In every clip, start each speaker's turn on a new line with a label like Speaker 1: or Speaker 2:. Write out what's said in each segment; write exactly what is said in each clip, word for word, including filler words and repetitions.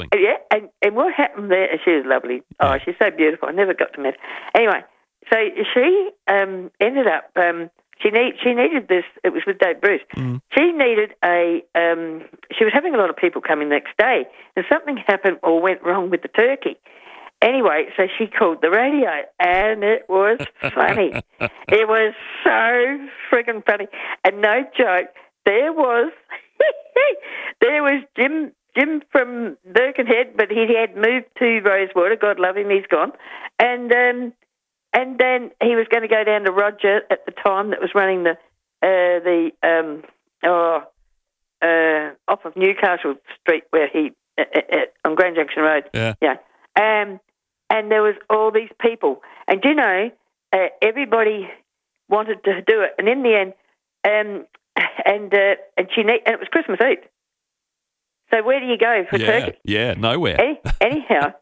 Speaker 1: going.
Speaker 2: Yeah, and, and what happened there, she was lovely. Oh,
Speaker 1: Yeah.
Speaker 2: she's so beautiful. I never got to meet her. Anyway, so she um, ended up, um, she need, she needed this, it was with Dave Bruce.
Speaker 1: Mm.
Speaker 2: She needed a, um, she was having a lot of people coming the next day, and something happened or went wrong with the turkey. Anyway, so she called the radio, and it was funny. It was so friggin' funny. And no joke, there was there was Jim Jim from Birkenhead, but he had moved to Rosewater. God love him, he's gone. And um, and then he was going to go down to Roger at the time that was running the uh, the um, oh uh, off of Newcastle Street where he uh, uh, on Grand Junction Road.
Speaker 1: Yeah.
Speaker 2: Yeah. Um, and there was all these people. And, you know, uh, everybody wanted to do it. And in the end, um, and uh, and she ne- and it was Christmas Eve. So where do you go for
Speaker 1: yeah,
Speaker 2: turkey?
Speaker 1: Yeah, nowhere.
Speaker 2: Any, anyhow.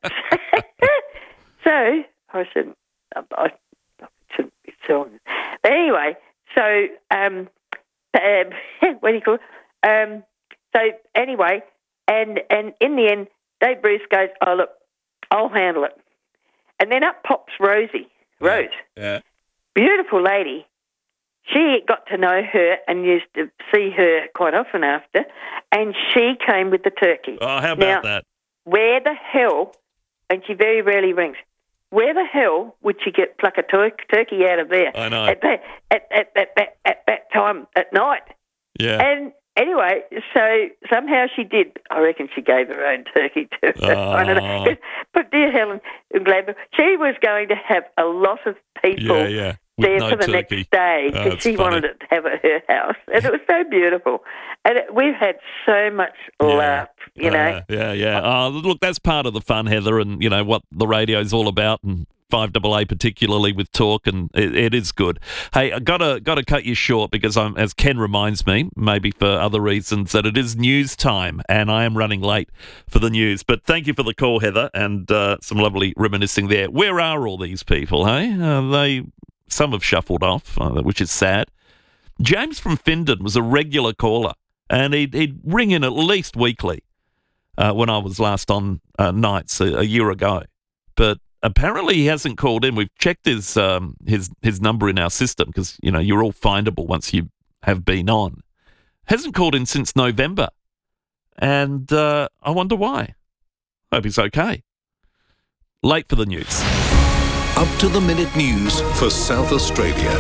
Speaker 2: So I shouldn't, I, I shouldn't be telling. But anyway, so, um, um, what do you call it? Um, so anyway, and, and in the end, Dave Bruce goes, oh, look, I'll handle it. And then up pops Rosie, Rose,
Speaker 1: Yeah.
Speaker 2: beautiful lady. She got to know her and used to see her quite often after, and she came with the turkey.
Speaker 1: Oh, how about
Speaker 2: now,
Speaker 1: that?
Speaker 2: Where the hell, and she very rarely rings, where the hell would she get pluck a tur- turkey out of there?
Speaker 1: I know.
Speaker 2: At that, at, at, at, at, at that time at night.
Speaker 1: Yeah.
Speaker 2: And anyway, so somehow she did. I reckon she gave her own turkey to her.
Speaker 1: Oh.
Speaker 2: I don't know. But dear Helen Gladwell, she was going to have a lot of people
Speaker 1: Yeah, yeah. With
Speaker 2: there
Speaker 1: no
Speaker 2: for the
Speaker 1: turkey.
Speaker 2: next day
Speaker 1: Oh,
Speaker 2: because
Speaker 1: it's
Speaker 2: she
Speaker 1: funny.
Speaker 2: wanted it to have at her house. And it was so beautiful. And it, we've had so much laugh, you know.
Speaker 1: Uh, yeah, yeah. Oh, look, that's part of the fun, Heather, and, you know, what the radio's all about, and five A A particularly with talk, and it, it is good. Hey, I gotta gotta cut you short because I'm, as Ken reminds me, maybe for other reasons, that it is news time, and I am running late for the news. But thank you for the call, Heather, and uh, some lovely reminiscing there. Where are all these people? Hey, uh, they some have shuffled off, uh, which is sad. James from Findon was a regular caller, and he'd, he'd ring in at least weekly uh, when I was last on uh, nights a, a year ago, but apparently he hasn't called in. We've checked his um, his his number in our system because, you know, you're all findable once you have been on. Hasn't called in since November, and uh, I wonder why. Hope he's okay. Late for the news.
Speaker 3: Up to the minute news for South Australia.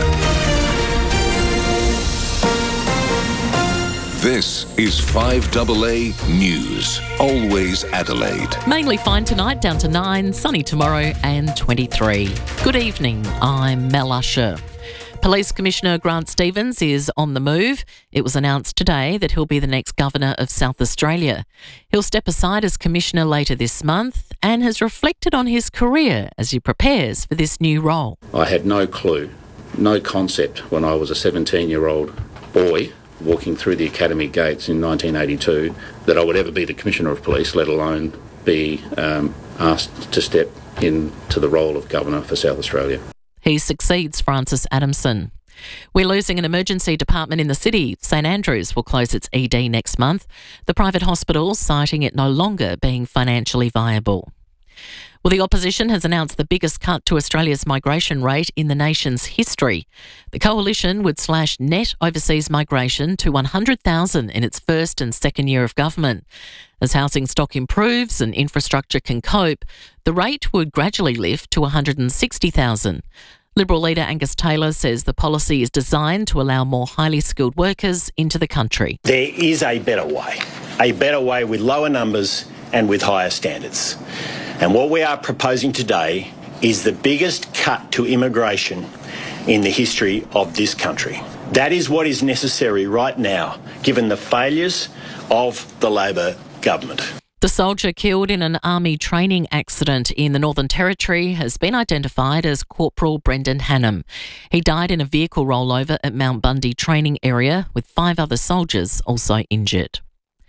Speaker 3: This is five A A News. Always Adelaide.
Speaker 4: Mainly fine tonight, down to nine, sunny tomorrow and twenty-three. Good evening, I'm Mel Usher. Police Commissioner Grant Stevens is on the move. It was announced today that he'll be the next Governor of South Australia. He'll step aside as Commissioner later this month and has reflected on his career as he prepares for this new role.
Speaker 5: I had no clue, no concept when I was a seventeen-year-old boy walking through the academy gates in nineteen eighty-two that I would ever be the Commissioner of Police, let alone be um, asked to step into the role of Governor for South Australia.
Speaker 4: He succeeds Francis Adamson. We're losing an emergency department in the city. St Andrews will close its E D next month, the private hospital citing it no longer being financially viable. Well, the opposition has announced the biggest cut to Australia's migration rate in the nation's history. The coalition would slash net overseas migration to one hundred thousand in its first and second year of government. As housing stock improves and infrastructure can cope, the rate would gradually lift to one hundred sixty thousand. Liberal leader Angus Taylor says the policy is designed to allow more highly skilled workers into the country.
Speaker 6: There is a better way, a better way with lower numbers and with higher standards. And what we are proposing today is the biggest cut to immigration in the history of this country. That is what is necessary right now, given the failures of the Labor government.
Speaker 4: The soldier killed in an army training accident in the Northern Territory has been identified as Corporal Brendan Hannam. He died in a vehicle rollover at Mount Bundy training area, with five other soldiers also injured.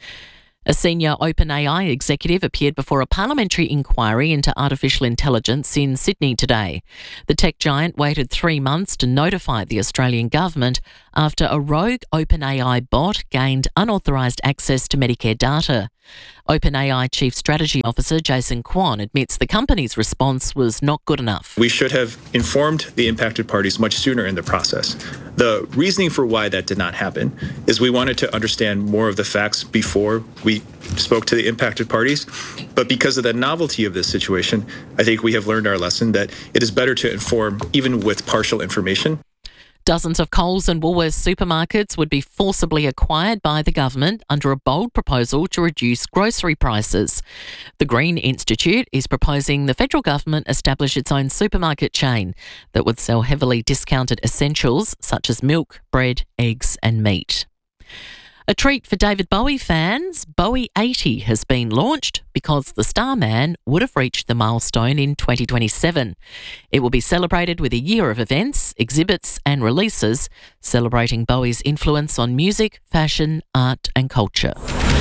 Speaker 4: A senior OpenAI executive appeared before a parliamentary inquiry into artificial intelligence in Sydney today. The tech giant waited three months to notify the Australian government after a rogue OpenAI bot gained unauthorised access to Medicare data. OpenAI Chief Strategy Officer Jason Kwon admits the company's response was not good enough.
Speaker 7: We should have informed the impacted parties much sooner in the process. The reasoning for why that did not happen is we wanted to understand more of the facts before we spoke to the impacted parties. But because of the novelty of this situation, I think we have learned our lesson that it is better to inform even with partial information.
Speaker 4: Dozens of Coles and Woolworths supermarkets would be forcibly acquired by the government under a bold proposal to reduce grocery prices. The Green Institute is proposing the federal government establish its own supermarket chain that would sell heavily discounted essentials such as milk, bread, eggs and meat. A treat for David Bowie fans, Bowie eighty has been launched because the Starman would have reached the milestone in twenty twenty-seven. It will be celebrated with a year of events, exhibits and releases celebrating Bowie's influence on music, fashion, art and culture.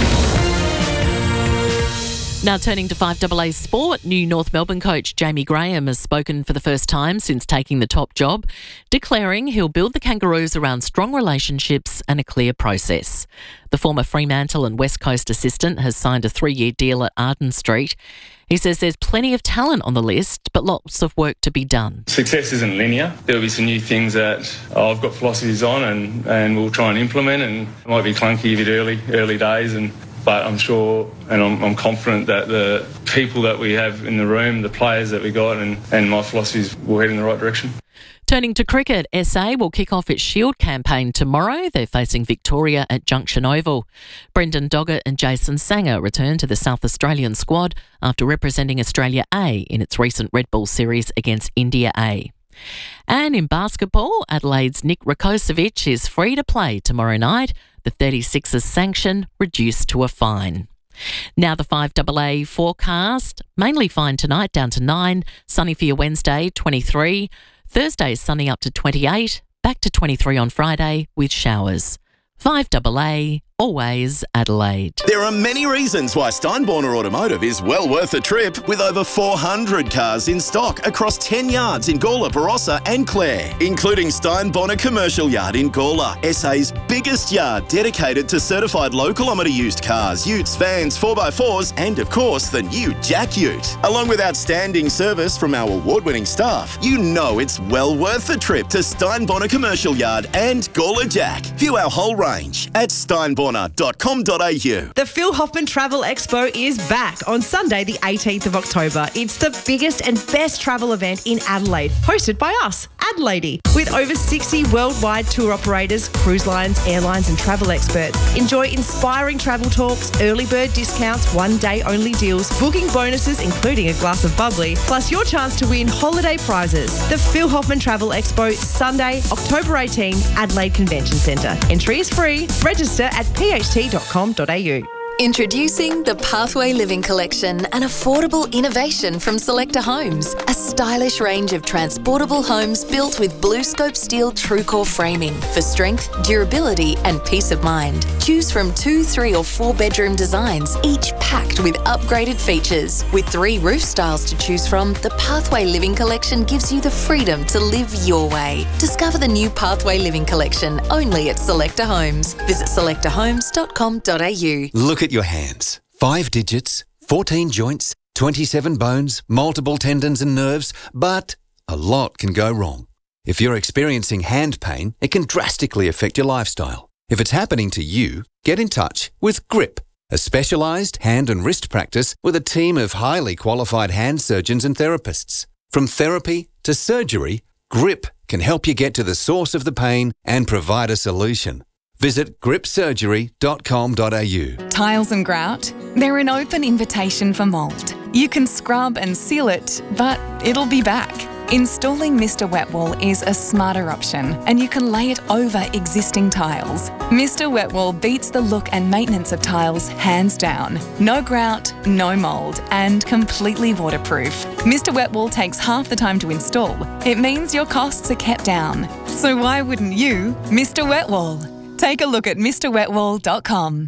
Speaker 4: Now turning to five A A sport, new North Melbourne coach Jamie Graham has spoken for the first time since taking the top job, declaring he'll build the Kangaroos around strong relationships and a clear process. The former Fremantle and West Coast assistant has signed a three-year deal at Arden Street. He says there's plenty of talent on the list, but lots of work to be done.
Speaker 8: Success isn't linear. There'll be some new things that I've got philosophies on and, and we'll try and implement, and it might be clunky a bit early, early days, and but I'm sure and I'm, I'm confident that the people that we have in the room, the players that we got and, and my philosophies will head in the right direction.
Speaker 4: Turning to cricket, S A will kick off its Shield campaign tomorrow. They're facing Victoria at Junction Oval. Brendan Doggett and Jason Sanger return to the South Australian squad after representing Australia A in its recent Red Bull series against India A. And in basketball, Adelaide's Nick Rakocevic is free to play tomorrow night. The thirty-sixers sanction reduced to a fine. Now the five A A forecast. Mainly fine tonight, down to nine. Sunny for your Wednesday, twenty-three. Thursday sunny up to twenty-eight. Back to twenty-three on Friday with showers. five A A, always Adelaide.
Speaker 9: There are many reasons why Steinborner Automotive is well worth a trip, with over four hundred cars in stock across ten yards in Gawler, Barossa and Clare, including Steinborner Commercial Yard in Gawler, S A's biggest yard dedicated to certified low kilometre used cars, utes, vans, four by fours and of course the new Jack Ute. Along with outstanding service from our award-winning staff, you know it's well worth a trip to Steinborner Commercial Yard and Gawler Jack. View our whole range at steinborner dot com dot a u.
Speaker 10: The Phil Hoffman Travel Expo is back on Sunday the eighteenth of October. It's the biggest and best travel event in Adelaide, hosted by us, Adelaide, with over sixty worldwide tour operators, cruise lines, airlines and travel experts. Enjoy inspiring travel talks, early bird discounts, one day only deals, booking bonuses including a glass of bubbly, plus your chance to win holiday prizes. The Phil Hoffman Travel Expo, Sunday, October eighteenth, Adelaide Convention Centre. Entry is free. Register at p h t dot com dot a u.
Speaker 11: Introducing the Pathway Living Collection, an affordable innovation from Selector Homes. A stylish range of transportable homes built with BlueScope steel TrueCore framing for strength, durability and peace of mind. Choose from two, three or four bedroom designs, each packed with upgraded features. With three roof styles to choose from, the Pathway Living Collection gives you the freedom to live your way. Discover the new Pathway Living Collection only at Selector Homes. Visit selector homes dot com dot a u.
Speaker 12: Look at your hands. Five digits, fourteen joints, twenty-seven bones, multiple tendons and nerves, but a lot can go wrong. If you're experiencing hand pain, it can drastically affect your lifestyle. If it's happening to you, get in touch with Grip, a specialised hand and wrist practice with a team of highly qualified hand surgeons and therapists. From therapy to surgery, Grip can help you get to the source of the pain and provide a solution. Visit grip surgery dot com dot a u.
Speaker 13: Tiles and grout, they're an open invitation for mould. You can scrub and seal it, but it'll be back. Installing Mister Wet Wall is a smarter option, and you can lay it over existing tiles. Mister Wet Wall beats the look and maintenance of tiles hands down. No grout, no mould, and completely waterproof. Mister Wet Wall takes half the time to install. It means your costs are kept down. So why wouldn't you, Mister Wet Wall? Take a look at Mr wet wall dot com.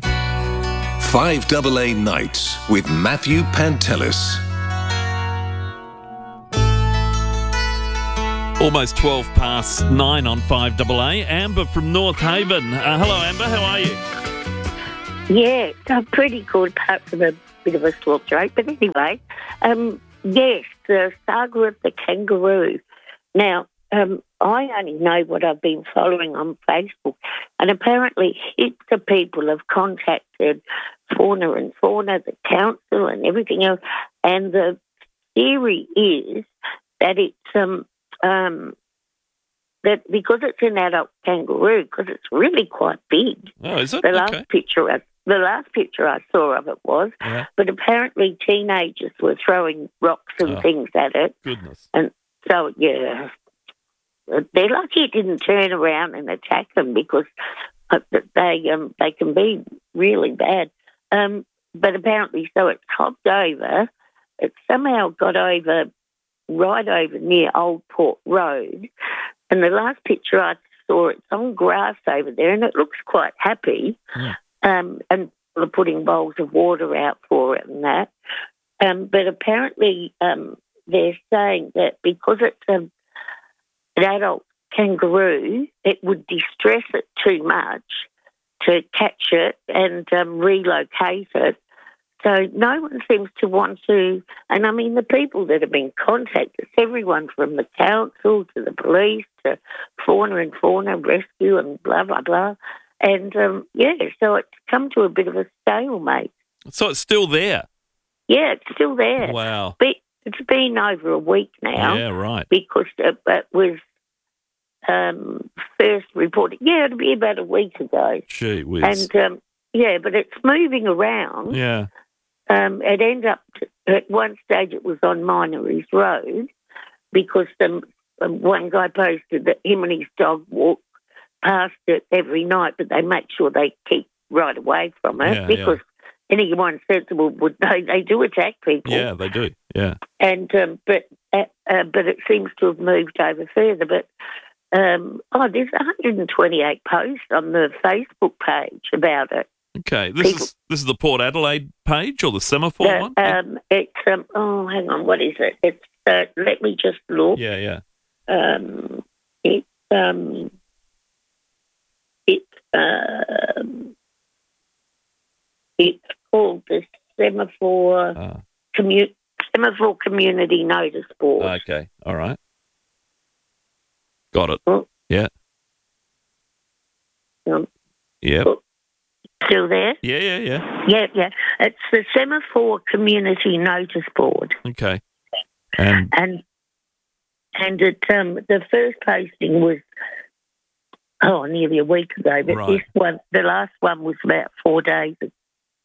Speaker 3: five A A Nights with Matthew Pantelis.
Speaker 1: Almost twelve past nine on five A A. Amber from North Haven. Uh, hello, Amber. How are you?
Speaker 14: Yeah, so pretty good, apart from a bit of a sore throat. But anyway, um, yes, the saga of the kangaroo. Now, um, I only know what I've been following on Facebook, and apparently heaps of people have contacted Fauna and Fauna, the council and everything else, and the theory is that it's um, um, that because it's an adult kangaroo, because it's really quite big.
Speaker 1: Oh, is it?
Speaker 14: The last
Speaker 1: Okay.
Speaker 14: picture I, the last picture I saw of it was,
Speaker 1: Yeah.
Speaker 14: but apparently teenagers were throwing rocks and
Speaker 1: Oh.
Speaker 14: things at it,
Speaker 1: Goodness.
Speaker 14: and so yeah, they're lucky it didn't turn around and attack them because uh, they um they can be really bad. Um, but apparently, so it's hopped over. It somehow got over right over near Old Port Road. And the last picture I saw, it's on grass over there, and it looks quite happy.
Speaker 1: Yeah.
Speaker 14: Um, and people are putting bowls of water out for it and that. Um, but apparently, um, they're saying that because it's a, an adult kangaroo, it would distress it too much to catch it and um, relocate it. So no one seems to want to, and I mean the people that have been contacted, it's everyone from the council to the police to Fauna and Fauna Rescue and blah, blah, blah. And um, yeah, so it's come to a bit of a stalemate.
Speaker 1: So it's still there.
Speaker 14: Yeah, it's still there.
Speaker 1: Wow.
Speaker 14: But it's been over a week now.
Speaker 1: Yeah, right.
Speaker 14: Because it, it was um, first reported, yeah, it'll be about a week ago.
Speaker 1: Gee whiz.
Speaker 14: And um, yeah, but it's moving around.
Speaker 1: Yeah.
Speaker 14: Um, it ended up, to, at one stage it was on Minories Road because um, one guy posted that him and his dog walk past it every night, but they make sure they keep right away from it
Speaker 1: Yeah,
Speaker 14: because anyone sensible would know they do attack people.
Speaker 1: Yeah, they do. Yeah.
Speaker 14: And um, but uh, uh, but it seems to have moved over further. But um, oh, there's one hundred twenty-eight posts on the Facebook page about it.
Speaker 1: Okay. This
Speaker 14: People-
Speaker 1: is this is the Port Adelaide page or the semaphore
Speaker 14: Uh,
Speaker 1: one?
Speaker 14: um, it's um, oh, hang on, what is it? It's uh, let me just look.
Speaker 1: Yeah, yeah.
Speaker 14: Um, it's um, it's um, it's called the Semaphore
Speaker 1: Ah.
Speaker 14: commu- Semaphore Community Notice Board.
Speaker 1: Okay. All right. Got it.
Speaker 14: Oh.
Speaker 1: Yeah.
Speaker 14: Um,
Speaker 1: Yeah.
Speaker 14: Still there?
Speaker 1: Yeah, yeah, yeah.
Speaker 14: Yeah, yeah. It's the Semaphore Community Notice Board,
Speaker 1: Okay. And
Speaker 14: and and it um, the first posting was oh nearly a week ago, but
Speaker 1: Right.
Speaker 14: this one, the last one, was about four days ago.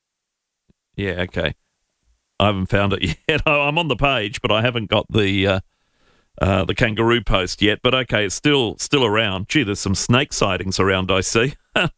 Speaker 1: yeah, okay. I haven't found it yet. I'm on the page, but I haven't got the uh, uh, the kangaroo post yet. But okay, it's still still around. Gee, there's some snake sightings around, I see.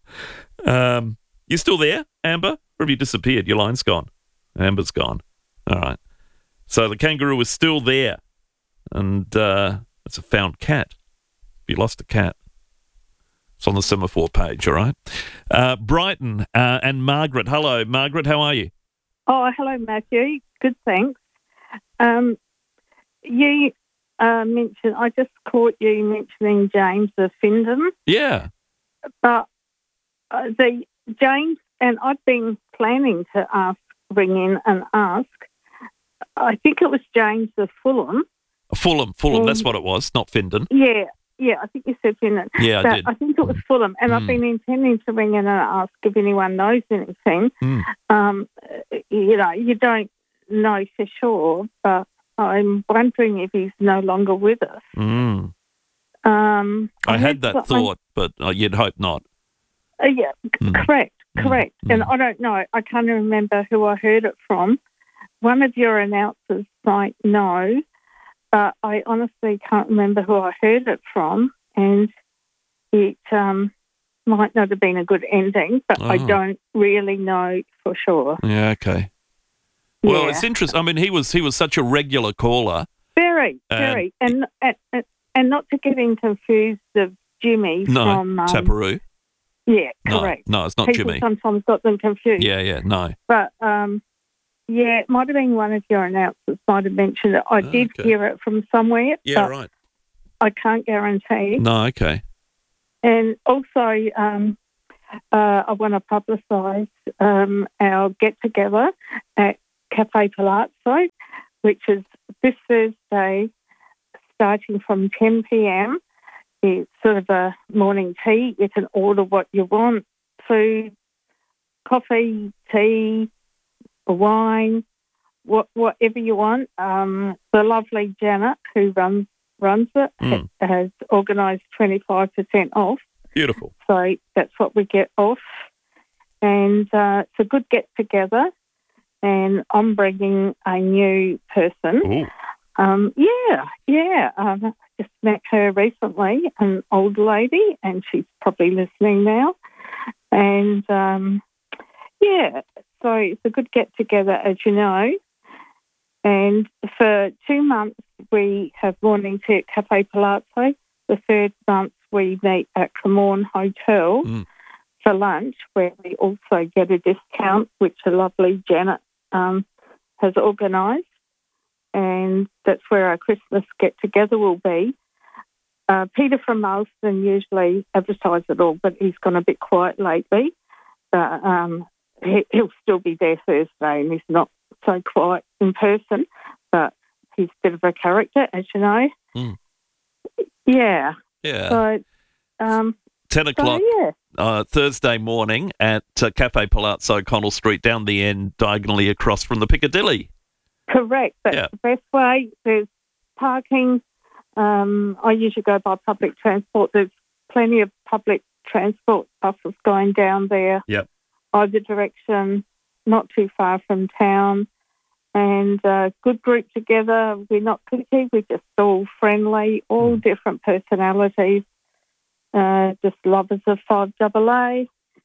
Speaker 1: um, you still there, Amber? Or have you disappeared? Your line's gone. Amber's gone. All right. So the kangaroo is still there. And uh, it's a found cat. You lost a cat. It's on the semaphore page, all right? Uh, Brighton uh, and Margaret. Hello, Margaret. How are you?
Speaker 15: Oh, hello, Matthew. Good, thanks. Um, you uh, mentioned, I just caught you mentioning James of Findon,
Speaker 1: Yeah.
Speaker 15: but uh, the James, and I've been planning to ask, ring in and ask, I think it was James of Fulham.
Speaker 1: Fulham, Fulham.
Speaker 15: Um,
Speaker 1: That's what it was, not Findon.
Speaker 15: Yeah, yeah, I think you said Findon.
Speaker 1: Yeah, I
Speaker 15: but
Speaker 1: did.
Speaker 15: I think it was Fulham, and I've
Speaker 1: Mm.
Speaker 15: been intending to ring in and ask if anyone knows anything.
Speaker 1: Mm.
Speaker 15: Um, you know, you don't know for sure, but I'm wondering if he's no longer with us.
Speaker 1: Mm.
Speaker 15: Um,
Speaker 1: I had
Speaker 15: heard
Speaker 1: that
Speaker 15: something-
Speaker 1: thought, but uh, you'd hope not.
Speaker 15: Uh, yeah, c-
Speaker 1: Mm.
Speaker 15: correct, correct. And I don't know. I can't remember who I heard it from. One of your announcers might know, but I honestly can't remember who I heard it from, and it um, might not have been a good ending, but I
Speaker 1: Oh.
Speaker 15: don't really know for sure.
Speaker 1: Yeah, okay. Well,
Speaker 15: Yeah.
Speaker 1: it's interesting. I mean, he was he was such a regular caller.
Speaker 15: Very,
Speaker 1: Um,
Speaker 15: very, and, and and and not to get him confused of Jimmy
Speaker 1: No,
Speaker 15: from um,
Speaker 1: Taparoo.
Speaker 15: Yeah,
Speaker 1: No,
Speaker 15: correct.
Speaker 1: no, it's not
Speaker 15: People
Speaker 1: Jimmy.
Speaker 15: sometimes got them confused.
Speaker 1: Yeah, yeah, no.
Speaker 15: But um, yeah, it might have been one of your announcers might have mentioned it. I did
Speaker 1: okay.
Speaker 15: hear it from somewhere.
Speaker 1: Yeah,
Speaker 15: but
Speaker 1: right.
Speaker 15: I can't guarantee.
Speaker 1: No, okay.
Speaker 15: And also, um, uh, I want to publicise um, our get-together at Cafe Palazzo, which is this Thursday starting from ten p.m. It's sort of a morning tea. You can order what you want, food, coffee, tea, wine, what, whatever you want. Um, the lovely Janet, who runs runs it,
Speaker 1: Mm.
Speaker 15: has organised twenty-five percent off.
Speaker 1: Beautiful.
Speaker 15: So that's what we get off. And uh, it's a good get-together. And I'm bringing a new person.
Speaker 1: Ooh.
Speaker 15: Um, yeah, yeah. Um, I just met her recently, an old lady, and she's probably listening now. And, um, yeah, so it's a good get-together, as you know. And for two months, we have morning tea at Cafe Palazzo. The third month, we meet at Cremorne Hotel
Speaker 1: Mm.
Speaker 15: for lunch, where we also get a discount, which a lovely Janet um, has organised. And that's where our Christmas get-together will be. Uh, Peter from Marsden usually advertises it all, but he's gone a bit quiet lately. But um, he, he'll still be there Thursday, and he's not so quiet in person, but he's a bit of a character, as you know.
Speaker 1: Mm.
Speaker 15: Yeah.
Speaker 1: Yeah.
Speaker 15: So, um,
Speaker 1: ten o'clock
Speaker 15: so, yeah.
Speaker 1: uh, Thursday morning at uh, Cafe Palazzo, Connell Street, down the end, diagonally across from the Piccadilly.
Speaker 15: Correct. That's
Speaker 1: Yeah.
Speaker 15: the best way. There's parking. Um, I usually go by public transport. There's plenty of public transport buses going down there.
Speaker 1: Yep.
Speaker 15: Either direction, not too far from town. And uh, good group together. We're not picky. We're just all friendly, all
Speaker 1: Mm.
Speaker 15: different personalities. Uh, just lovers of five double A.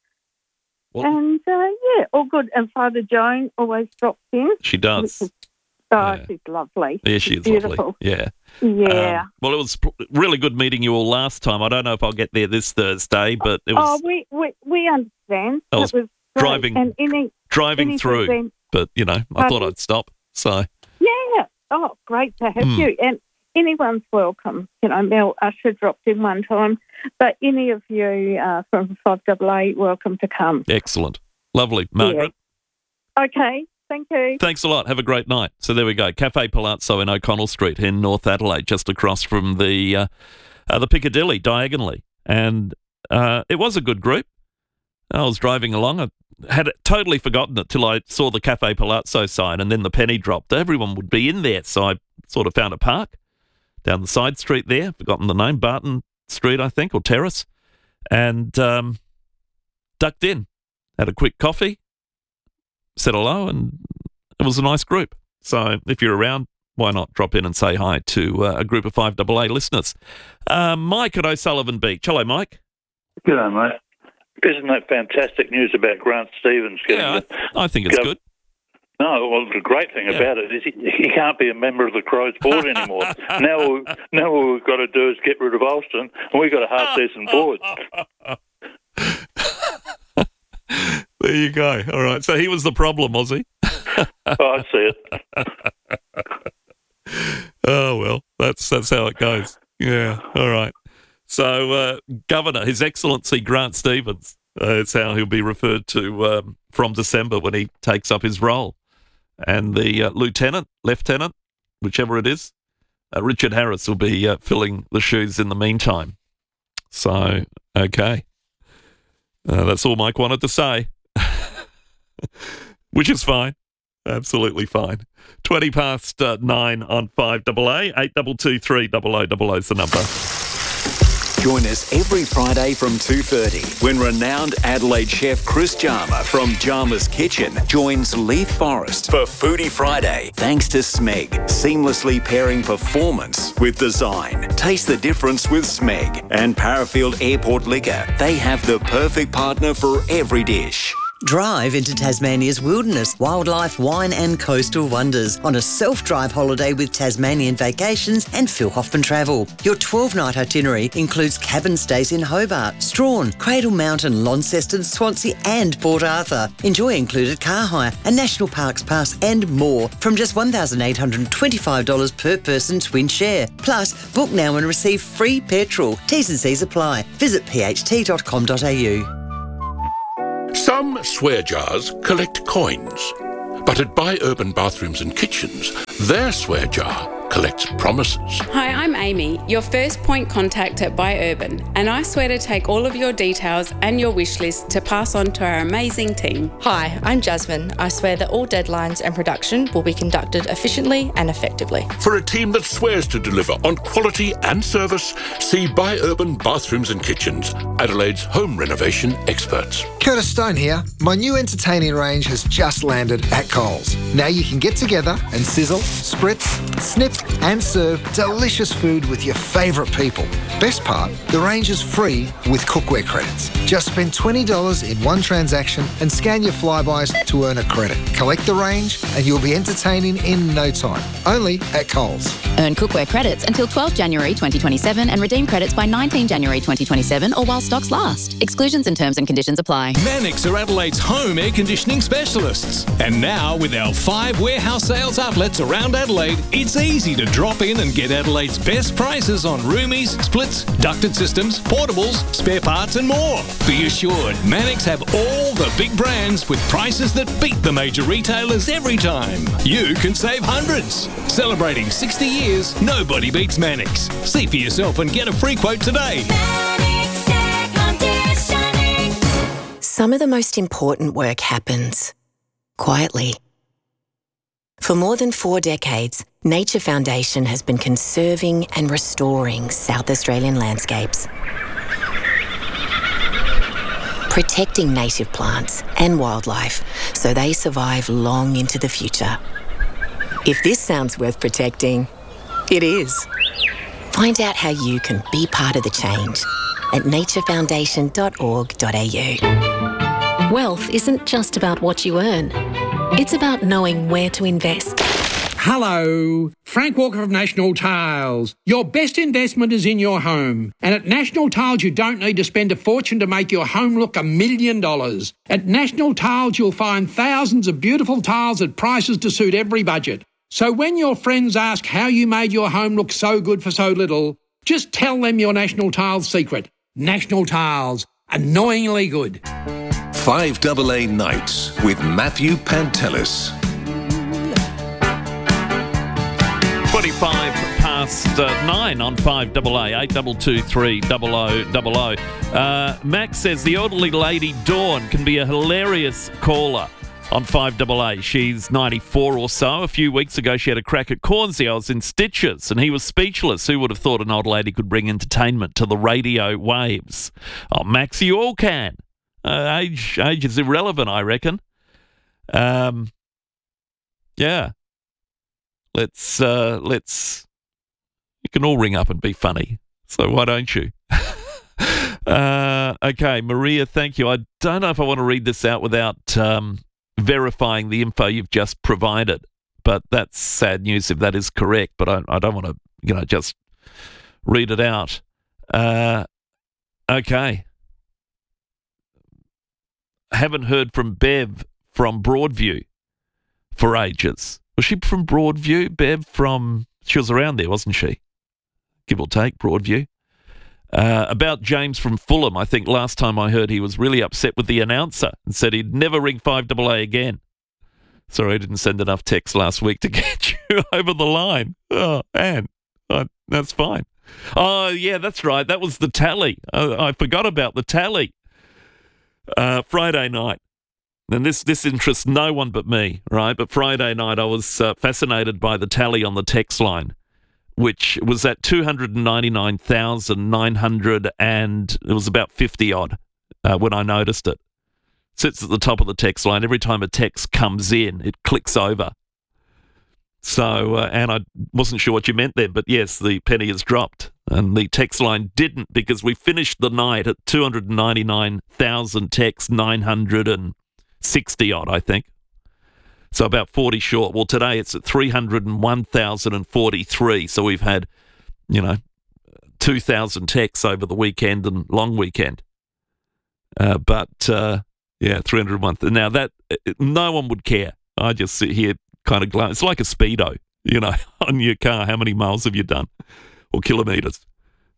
Speaker 1: Well-
Speaker 15: and, uh, yeah, all good. And Father Joan always drops in.
Speaker 1: She does.
Speaker 15: Which is- Oh,
Speaker 1: Yeah.
Speaker 15: she's lovely.
Speaker 1: Yeah, she
Speaker 15: She's
Speaker 1: is
Speaker 15: beautiful.
Speaker 1: lovely. Yeah.
Speaker 15: Yeah.
Speaker 1: Um, well, it was pr- really good meeting you all last time. I don't know if I'll get there this Thursday, but it was
Speaker 15: oh, we, we we understand.
Speaker 1: I was
Speaker 15: it was great.
Speaker 1: driving-
Speaker 15: and any
Speaker 1: driving
Speaker 15: any
Speaker 1: through.
Speaker 15: present-
Speaker 1: But, you know, I
Speaker 15: Pardon?
Speaker 1: thought I'd stop. So,
Speaker 15: Yeah. Oh, great to have
Speaker 1: Mm.
Speaker 15: you. And anyone's welcome. You know, Mel Usher dropped in one time, but any of you uh, from five double A, welcome to come.
Speaker 1: excellent. Lovely. Margaret,
Speaker 15: Okay. Thank you.
Speaker 1: thanks a lot. Have a great night. So there we go. Cafe Palazzo in O'Connell Street in North Adelaide, just across from the uh, uh, the Piccadilly, diagonally. And uh, it was a good group. I was driving along. I had totally forgotten it till I saw the Cafe Palazzo sign, and then the penny dropped. Everyone would be in there, so I sort of found a park down the side street there. Forgotten the name, Barton Street, I think, or Terrace, and um, ducked in. Had a quick coffee, said hello, and it was a nice group. So if you're around, why not drop in and say hi to uh, a group of five double A listeners. Uh, Mike at O'Sullivan Beach. Hello, Mike.
Speaker 16: G'day, mate. Isn't that fantastic news about Grant Stevens? getting
Speaker 1: Yeah,
Speaker 16: the-
Speaker 1: I, I think it's
Speaker 16: go-
Speaker 1: good.
Speaker 16: No, well, the great thing
Speaker 1: Yeah.
Speaker 16: about it is he, he can't be a member of the Crows board anymore. now, we, now what we've got to do is get rid of Alston, and we've got a half-decent board.
Speaker 1: There you go. All right. So he was the problem, was he?
Speaker 16: Oh, I see it.
Speaker 1: Oh, well, that's that's how it goes. Yeah. All right. So, uh, Governor, His Excellency Grant Stevens, uh, it's how he'll be referred to um, from December when he takes up his role. And the uh, Lieutenant, Lieutenant, whichever it is, uh, Richard Harris will be uh, filling the shoes in the meantime. So, okay. Uh, that's all Mike wanted to say, which is fine. Absolutely fine. twenty past uh, nine on five double A, eight two two three double O double O is the number.
Speaker 17: Join us every Friday from two thirty when renowned Adelaide chef Chris Jarmer from Jarmer's Kitchen joins Leith Forrest for Foodie Friday. Thanks to Smeg, seamlessly pairing performance with design. Taste the difference with Smeg and Parafield Airport Liquor. They have the perfect partner for every dish.
Speaker 18: Drive into Tasmania's wilderness, wildlife, wine and coastal wonders on a self-drive holiday with Tasmanian Vacations and Phil Hoffman Travel. Your twelve-night itinerary includes cabin stays in Hobart, Strawn, Cradle Mountain, Launceston, Swansea and Port Arthur. Enjoy included car hire, a National Parks Pass and more from just one thousand eight hundred twenty-five dollars per person twin share. Plus, book now and receive free petrol. T's and C's apply. Visit p h t dot com dot a u.
Speaker 19: Some swear jars collect coins, but at Buy Urban Bathrooms and Kitchens, their swear jar collects promises.
Speaker 20: Hi, I'm Amy, your first point contact at Buy Urban, and I swear to take all of your details and your wish list to pass on to our amazing team.
Speaker 21: Hi, I'm Jasmine. I swear that all deadlines and production will be conducted efficiently and effectively.
Speaker 19: For a team that swears to deliver on quality and service, see Buy Urban Bathrooms and Kitchens, Adelaide's home renovation experts.
Speaker 22: Curtis Stone here. My new entertaining range has just landed at Coles. Now you can get together and sizzle, spritz, snip and serve delicious food with your favourite people. Best part, the range is free with cookware credits. Just spend twenty dollars in one transaction and scan your flybys to earn a credit. Collect the range and you'll be entertaining in no time. Only at Coles.
Speaker 23: Earn cookware credits until twelfth January twenty twenty-seven and redeem credits by nineteenth January twenty twenty-seven or while stocks last. Exclusions and terms and conditions apply.
Speaker 24: Mannix are Adelaide's home air conditioning specialists. And now with our five warehouse sales outlets around Adelaide, it's easy to drop in and get Adelaide's best prices on roomies, splits, ducted systems, portables, spare parts and more. Be assured, Mannix have all the big brands with prices that beat the major retailers every time. You can save hundreds. Celebrating sixty years, nobody beats Mannix. See for yourself and get a free quote today.
Speaker 25: Some of the most important work happens quietly. For more than four decades, Nature Foundation has been conserving and restoring South Australian landscapes, protecting native plants and wildlife so they survive long into the future. If this sounds worth protecting, it is. Find out how you can be part of the change at nature foundation dot org dot a u.
Speaker 26: Wealth isn't just about what you earn. It's about knowing where to invest.
Speaker 27: Hello, Frank Walker of National Tiles. Your best investment is in your home. And at National Tiles, you don't need to spend a fortune to make your home look a million dollars. At National Tiles, you'll find thousands of beautiful tiles at prices to suit every budget. So when your friends ask how you made your home look so good for so little, just tell them your National Tiles secret. National Tiles, annoyingly good.
Speaker 3: five A A Nights with Matthew Pantelis.
Speaker 1: twenty-five past uh, nine on five A A, eight two two three double oh double oh. Uh, Max says the elderly lady Dawn can be a hilarious caller on five A A. She's ninety-four or so. A few weeks ago, she had a crack at Cornsey. I was in stitches and he was speechless. Who would have thought an old lady could bring entertainment to the radio waves? Oh, Max, you all can. Uh, age, age is irrelevant, I reckon. Um, yeah. Let's, uh, let's, you can all ring up and be funny. So why don't you? uh, okay, Maria, thank you. I don't know if I want to read this out without um, verifying the info you've just provided, but that's sad news if that is correct, but I, I don't want to, you know, just read it out. Uh, okay. Haven't heard from Bev from Broadview for ages. Was she from Broadview? Bev from, she was around there, wasn't she? Give or take, Broadview. Uh, about James from Fulham, I think last time I heard he was really upset with the announcer and said he'd never ring five A A again. Sorry, I didn't send enough text last week to get you over the line. Oh, Anne, oh, that's fine. Oh, yeah, that's right. That was the tally. Uh, I forgot about the tally. Uh, Friday night. And this, this interests no one but me, right? But Friday night I was uh, fascinated by the tally on the text line, which was at two hundred ninety-nine thousand nine hundred and it was about fifty odd uh, when I noticed it. Sits at the top of the text line. Every time a text comes in, it clicks over. So, uh, and I wasn't sure what you meant then, but yes, the penny has dropped. And the text line didn't, because we finished the night at two hundred ninety-nine thousand texts, nine hundred sixty odd, I think. So about forty short. Well, today it's at three hundred one thousand forty-three. So we've had, you know, two thousand texts over the weekend and long weekend. Uh, but, uh, yeah, three hundred one. Now, that, no one would care. I just sit here kind of glad. It's like a Speedo, you know, on your car. How many miles have you done? Or kilometres?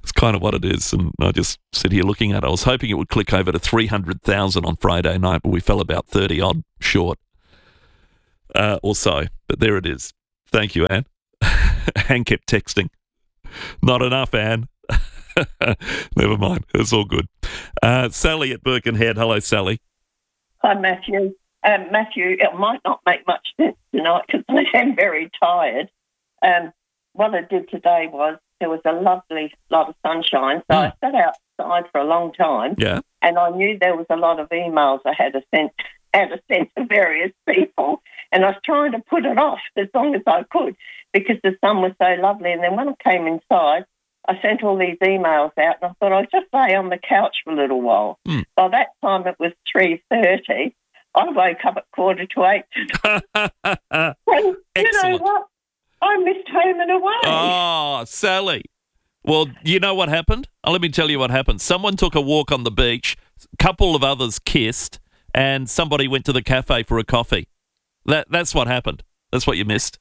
Speaker 1: It's kind of what it is, and I just sit here looking at it. I was hoping it would click over to three hundred thousand on Friday night, but we fell about thirty-odd short uh, or so. But there it is. Thank you, Anne. Anne kept texting. Not enough, Anne. Never mind. It's all good. Uh, Sally at Birkenhead. Hello, Sally.
Speaker 2: Hi, Matthew. Um, Matthew, it might not make much sense tonight because I am very tired. Um, what I did today was there was a lovely lot of sunshine, so mm. I sat outside for a long time.
Speaker 1: Yeah.
Speaker 2: And I knew there was a lot of emails I had to send, had to send to various people, and I was trying to put it off as long as I could because the sun was so lovely. And then when I came inside, I sent all these emails out, and I thought I'd just lay on the couch for a little while.
Speaker 1: Mm.
Speaker 2: By that time, it was three thirty. I woke up at quarter to eight. And you know what? I missed home and away.
Speaker 1: Oh, Sally. Well, you know what happened? Oh, let me tell you what happened. Someone took a walk on the beach, a couple of others kissed, and somebody went to the cafe for a coffee. That That's what happened. That's what you missed.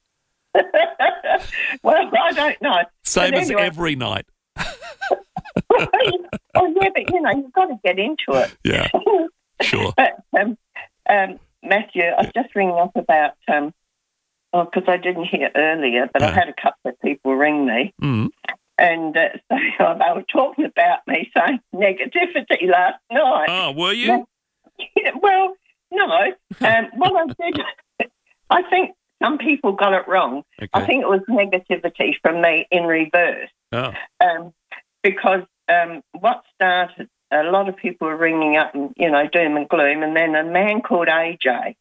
Speaker 2: Well, I don't know.
Speaker 1: Same
Speaker 2: but
Speaker 1: as
Speaker 2: anyway.
Speaker 1: every night.
Speaker 2: Oh, yeah, but, you know, you've got to get into it.
Speaker 1: Yeah, sure.
Speaker 2: But, um, um, Matthew, I was just ringing up about, um, oh, because I didn't hear earlier, but
Speaker 1: Yeah.
Speaker 2: I had a couple of people ring me,
Speaker 1: Mm.
Speaker 2: and uh, so oh, they were talking about me saying negativity last night.
Speaker 1: Oh, were you?
Speaker 2: Yeah, well, no. Um, what I did, I think some people got it wrong.
Speaker 1: Okay.
Speaker 2: I think it was negativity from me in reverse.
Speaker 1: Oh.
Speaker 2: Um, because um, what started, a lot of people were ringing up and, you know, doom and gloom, and then a man called A J,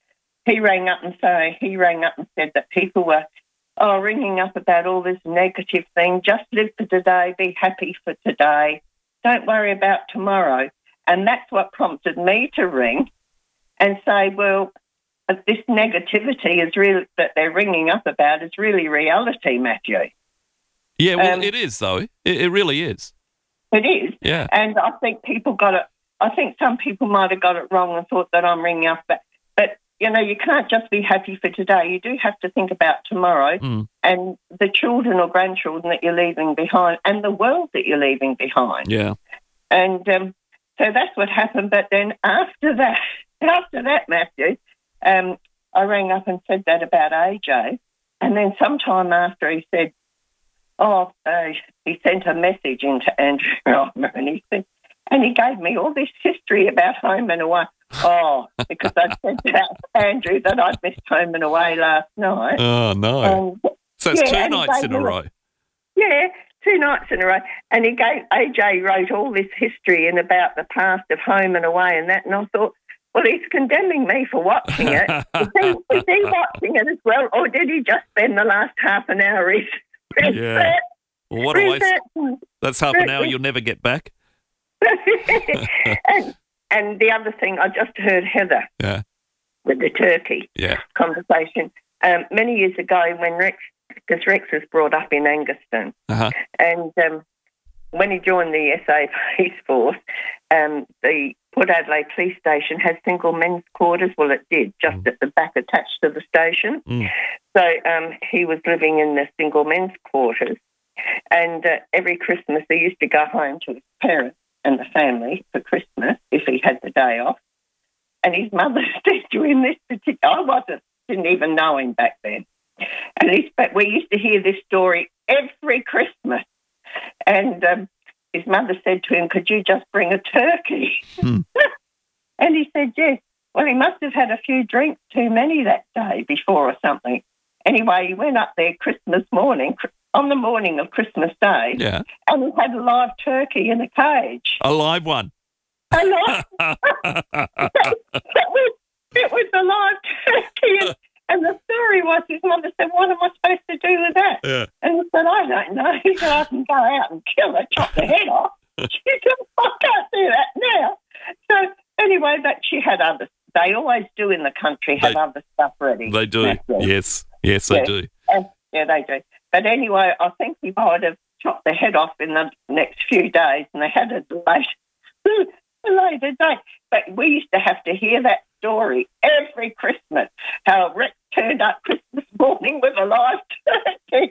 Speaker 2: he rang up and say he rang up and said that people were, oh, ringing up about all this negative thing. Just live for today, be happy for today, don't worry about tomorrow. And that's what prompted me to ring and say, well, this negativity is really that they're ringing up about is really reality, Matthew.
Speaker 1: Yeah, well,
Speaker 2: Um,
Speaker 1: it is, though. It, it really is.
Speaker 2: It is.
Speaker 1: Yeah.
Speaker 2: And I think people got it, I think some people might have got it wrong and thought that I'm ringing up. But, but, you know, you can't just be happy for today. You do have to think about tomorrow
Speaker 1: Mm.
Speaker 2: and the children or grandchildren that you're leaving behind and the world that you're leaving behind.
Speaker 1: Yeah.
Speaker 2: And um, so that's what happened. But then after that, after that, Matthew, um, I rang up and said that about A J. And then sometime after he said, oh, uh, he sent a message into Andrew Romer and he said, and he gave me all this history about home and away. Oh, because I said to Andrew that I'd missed home and away last night.
Speaker 1: Oh, no.
Speaker 2: Um,
Speaker 1: so it's
Speaker 2: yeah,
Speaker 1: two
Speaker 2: and he
Speaker 1: nights
Speaker 2: gave
Speaker 1: in a
Speaker 2: me-
Speaker 1: row.
Speaker 2: Yeah, two nights in a row. And he gave, A J wrote all this history in about the past of home and away and that. And I thought, well, he's condemning me for watching it. is, he, is he watching it as well? Or did he just spend the last half an hour research?
Speaker 1: Yeah. Well, what a waste.
Speaker 2: researching?
Speaker 1: That's half an hour you'll never get back.
Speaker 2: and, and the other thing, I just heard Heather
Speaker 1: Yeah.
Speaker 2: with the turkey
Speaker 1: Yeah.
Speaker 2: conversation um, many years ago when Rex, because Rex was brought up in Angaston,
Speaker 1: Uh-huh.
Speaker 2: and um, when he joined the S A Police Force, um, the Port Adelaide Police Station has single men's quarters. Well, it did, just
Speaker 1: Mm.
Speaker 2: at the back attached to the station.
Speaker 1: Mm.
Speaker 2: So um, he was living in the single men's quarters. And uh, every Christmas he used to go home to his parents and the family for Christmas if he had the day off. And his mother said to him this particular, I wasn't, didn't even know him back then. And he, but we used to hear this story every Christmas. And um, his mother said to him, could you just bring a turkey?
Speaker 1: Hmm.
Speaker 2: And he said, yes. Well, he must have had a few drinks too many that day before or something. Anyway, he went up there Christmas morning, on the morning of Christmas Day,
Speaker 1: Yeah.
Speaker 2: and he had a live turkey in a cage.
Speaker 1: A live one.
Speaker 2: A live, that, that was, it was a live turkey. And, and the story was his mother said, what am I supposed to do with that?
Speaker 1: Yeah.
Speaker 2: And he said, I don't know. He said, I can go out and kill it, chop the head off. She said, I can't do that now. So anyway, that she had other, they always do in the country, have
Speaker 1: They-
Speaker 2: other stuff ready.
Speaker 1: They do.
Speaker 2: That's it.
Speaker 1: Yes. Yes, they
Speaker 2: Yeah.
Speaker 1: do.
Speaker 2: Uh, yeah, they do. But anyway, I think he might have chopped the head off in the next few days, and they had a delayed, a later date. But we used to have to hear that story every Christmas, how Rex turned up Christmas morning with a live turkey.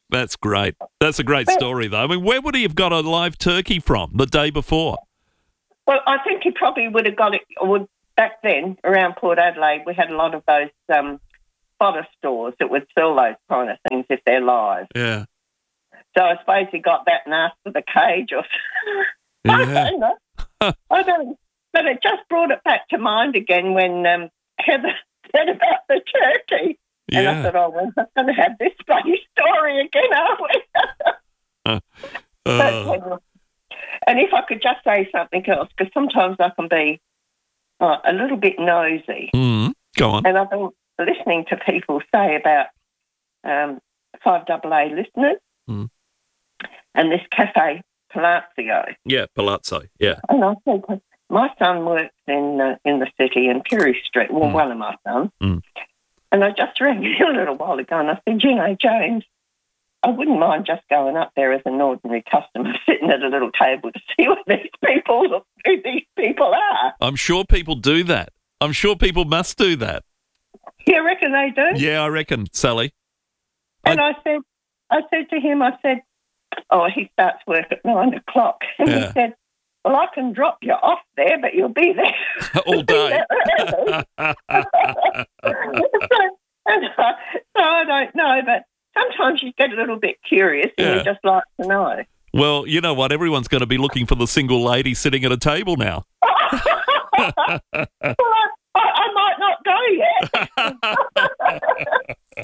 Speaker 1: That's great. That's a great story, though. I mean, where would he have got a live turkey from the day before?
Speaker 2: Well, I think he probably would have got it. Would, back then, around Port Adelaide, we had a lot of those um, fodder stores that would sell those kind of things if they're live.
Speaker 1: Yeah.
Speaker 2: So I suppose he got that and asked for the cage or something.
Speaker 1: Yeah.
Speaker 2: I don't know. I don't. But it just brought it back to mind again when um, Heather said about the turkey. And
Speaker 1: Yeah.
Speaker 2: I thought, oh, we're not going to have this bloody story again, are we?
Speaker 1: Uh,
Speaker 2: But,
Speaker 1: uh,
Speaker 2: um, and if I could just say something else, because sometimes I can be uh, a little bit nosy.
Speaker 1: mm, go on.
Speaker 2: And I've been listening to people say about um, five double A listeners
Speaker 1: Mm.
Speaker 2: and this Cafe Palazzo.
Speaker 1: Yeah, Palazzo. Yeah.
Speaker 2: And I said, my son works in uh, in the city in Perry Street, well,
Speaker 1: Mm.
Speaker 2: one of my sons.
Speaker 1: Mm.
Speaker 2: And I just rang him a little while ago and I said, you know, James, I wouldn't mind just going up there as an ordinary customer, sitting at a little table to see what these people look, who these people are.
Speaker 1: I'm sure people do that. I'm sure people must do that.
Speaker 2: You reckon they do?
Speaker 1: Yeah, I reckon, Sally.
Speaker 2: And I, said, I said to him, I said, oh, he starts work at nine o'clock. And
Speaker 1: Yeah.
Speaker 2: he said, well, I can drop you off there, but you'll be there.
Speaker 1: All day.
Speaker 2: so, and I, so I don't know, but sometimes you get a little bit curious and
Speaker 1: Yeah.
Speaker 2: you just like to know.
Speaker 1: Well, you know what? Everyone's going to be looking for the single lady sitting at a table now.
Speaker 2: well, I, I, I might not go yet.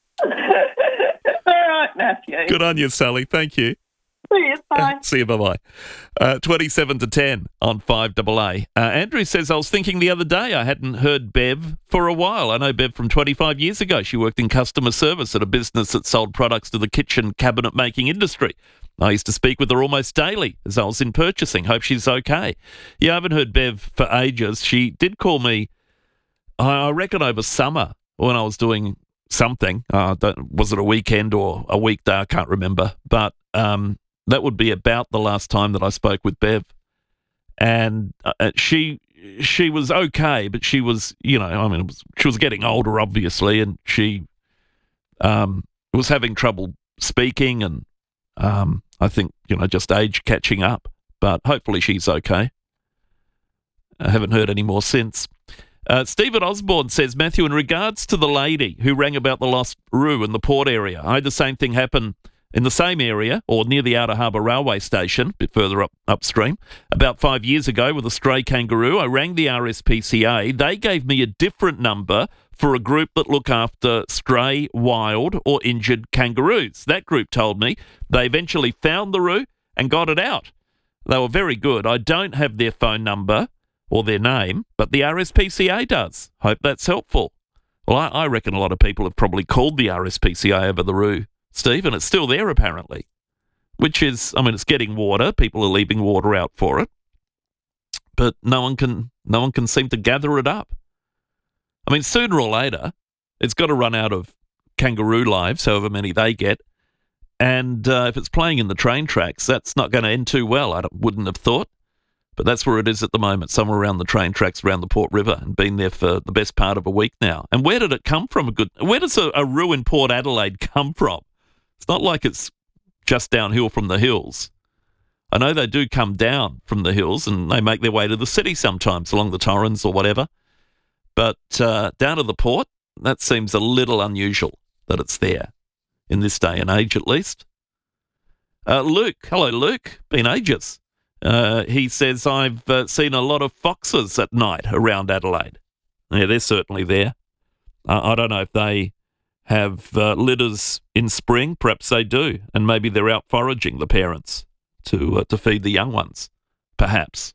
Speaker 2: All right, Matthew.
Speaker 1: Good on you, Sally. Thank you.
Speaker 2: See you. Bye.
Speaker 1: See you. Bye-bye. Uh, twenty-seven to ten on five double A. Uh, Andrew says, I was thinking the other day I hadn't heard Bev for a while. I know Bev from twenty-five years ago. She worked in customer service at a business that sold products to the kitchen cabinet making industry. I used to speak with her almost daily as I was in purchasing. Hope she's okay. Yeah, I haven't heard Bev for ages. She did call me, I reckon, over summer when I was doing something. Uh, don't, was it a weekend or a weekday? I can't remember. But um, that would be about the last time that I spoke with Bev. And uh, she she was okay, but she was, you know, I mean, it was, she was getting older, obviously, and she um, was having trouble speaking and um, I think, you know, just age catching up. But hopefully she's okay. I haven't heard any more since. Uh, Stephen Osborne says, Matthew, in regards to the lady who rang about the lost roo in the port area, I had the same thing happen in the same area or near the Outer Harbour Railway Station, a bit further up upstream, about five years ago with a stray kangaroo. I rang the R S P C A. They gave me a different number for a group that look after stray, wild or injured kangaroos. That group told me they eventually found the roo and got it out. They were very good. I don't have their phone number or their name, but the R S P C A does. Hope that's helpful. Well, I, I reckon a lot of people have probably called the R S P C A over the roo, Steve, and it's still there apparently, which is, I mean, it's getting water. People are leaving water out for it, but no one can, no one can seem to gather it up. I mean, sooner or later, it's got to run out of kangaroo lives, however many they get, and uh, if it's playing in the train tracks, that's not going to end too well, I don't, wouldn't have thought. But that's where it is at the moment, somewhere around the train tracks around the Port River, and been there for the best part of a week now. And where did it come from? A good, where does a, a roo in Port Adelaide come from? It's not like it's just downhill from the hills. I know they do come down from the hills and they make their way to the city sometimes along the Torrens or whatever. But uh, down to the port, that seems a little unusual that it's there in this day and age at least. Uh, Luke, hello Luke, been ages. Uh, he says, I've uh, seen a lot of foxes at night around Adelaide. Yeah, they're certainly there. Uh, I don't know if they have uh, litters in spring. Perhaps they do. And maybe they're out foraging, the parents, to, uh, to feed the young ones, perhaps.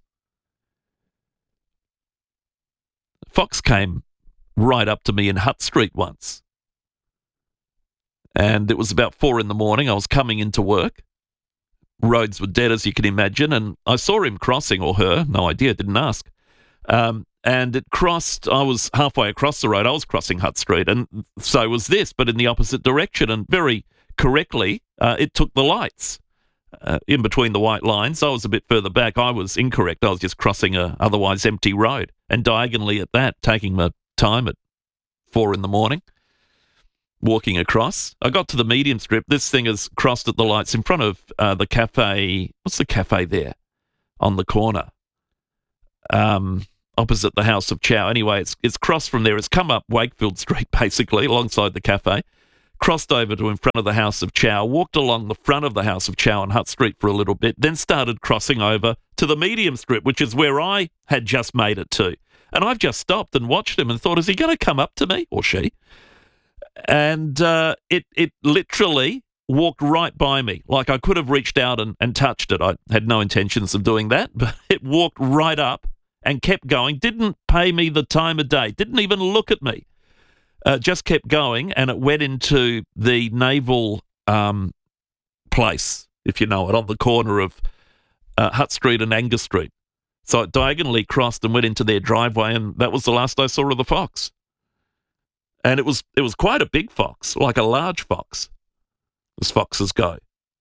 Speaker 1: Fox came right up to me in Hutt Street once. And it was about four in the morning. I was coming into work. Roads were dead, as you can imagine, and I saw him crossing, or her, no idea, didn't ask. Um, and it crossed, I was halfway across the road, I was crossing Hutt Street, and so was this, but in the opposite direction, and very correctly, uh, it took the lights uh, in between the white lines. I was a bit further back. I was incorrect. I was just crossing a otherwise empty road, and diagonally at that, taking my time at four in the morning. walking across. I got to the medium strip. This thing has crossed at the lights in front of uh, the cafe. What's the cafe there? On the corner. Um, opposite the House of Chow. Anyway, it's it's crossed from there. It's come up Wakefield Street, basically, alongside the cafe. Crossed over to in front of the House of Chow, walked along the front of the House of Chow on Hutt Street for a little bit, then started crossing over to the medium strip, which is where I had just made it to. And I've just stopped and watched him and thought, is he going to come up to me, or she? And uh, it it literally walked right by me. Like I could have reached out and, and touched it. I had no intentions of doing that, but it walked right up and kept going, didn't pay me the time of day, didn't even look at me. Uh, just kept going, and it went into the Naval um, place, if you know it, on the corner of uh, Hutt Street and Angus Street. So it diagonally crossed and went into their driveway, and that was the last I saw of the fox. And it was it was quite a big fox, like a large fox, as foxes go.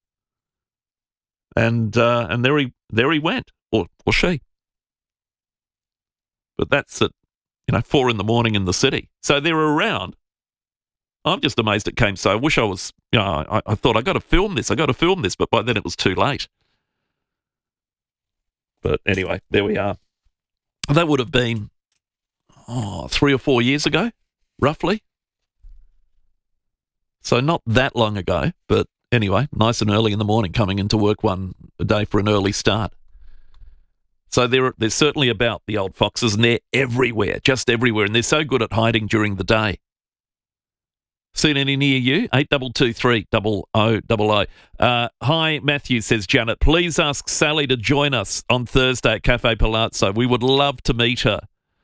Speaker 1: And uh, and there he there he went, or or she. But that's at you know four in the morning in the city, so they're around. I'm just amazed it came so. I wish I was, you know, I, I thought I got to film this, I got to film this, but by then it was too late. But anyway, there we are. That would have been oh, three or four years ago, roughly. So not that long ago, but anyway, nice and early in the morning, coming into work one day for an early start. So they're, they're certainly about, the old foxes, and they're everywhere, just everywhere, and they're so good at hiding during the day. Seen any near you? eight two two three oh oh oh oh. Uh, hi, Matthew, says Janet. Please ask Sally to join us on Thursday at Cafe Palazzo. We would love to meet her.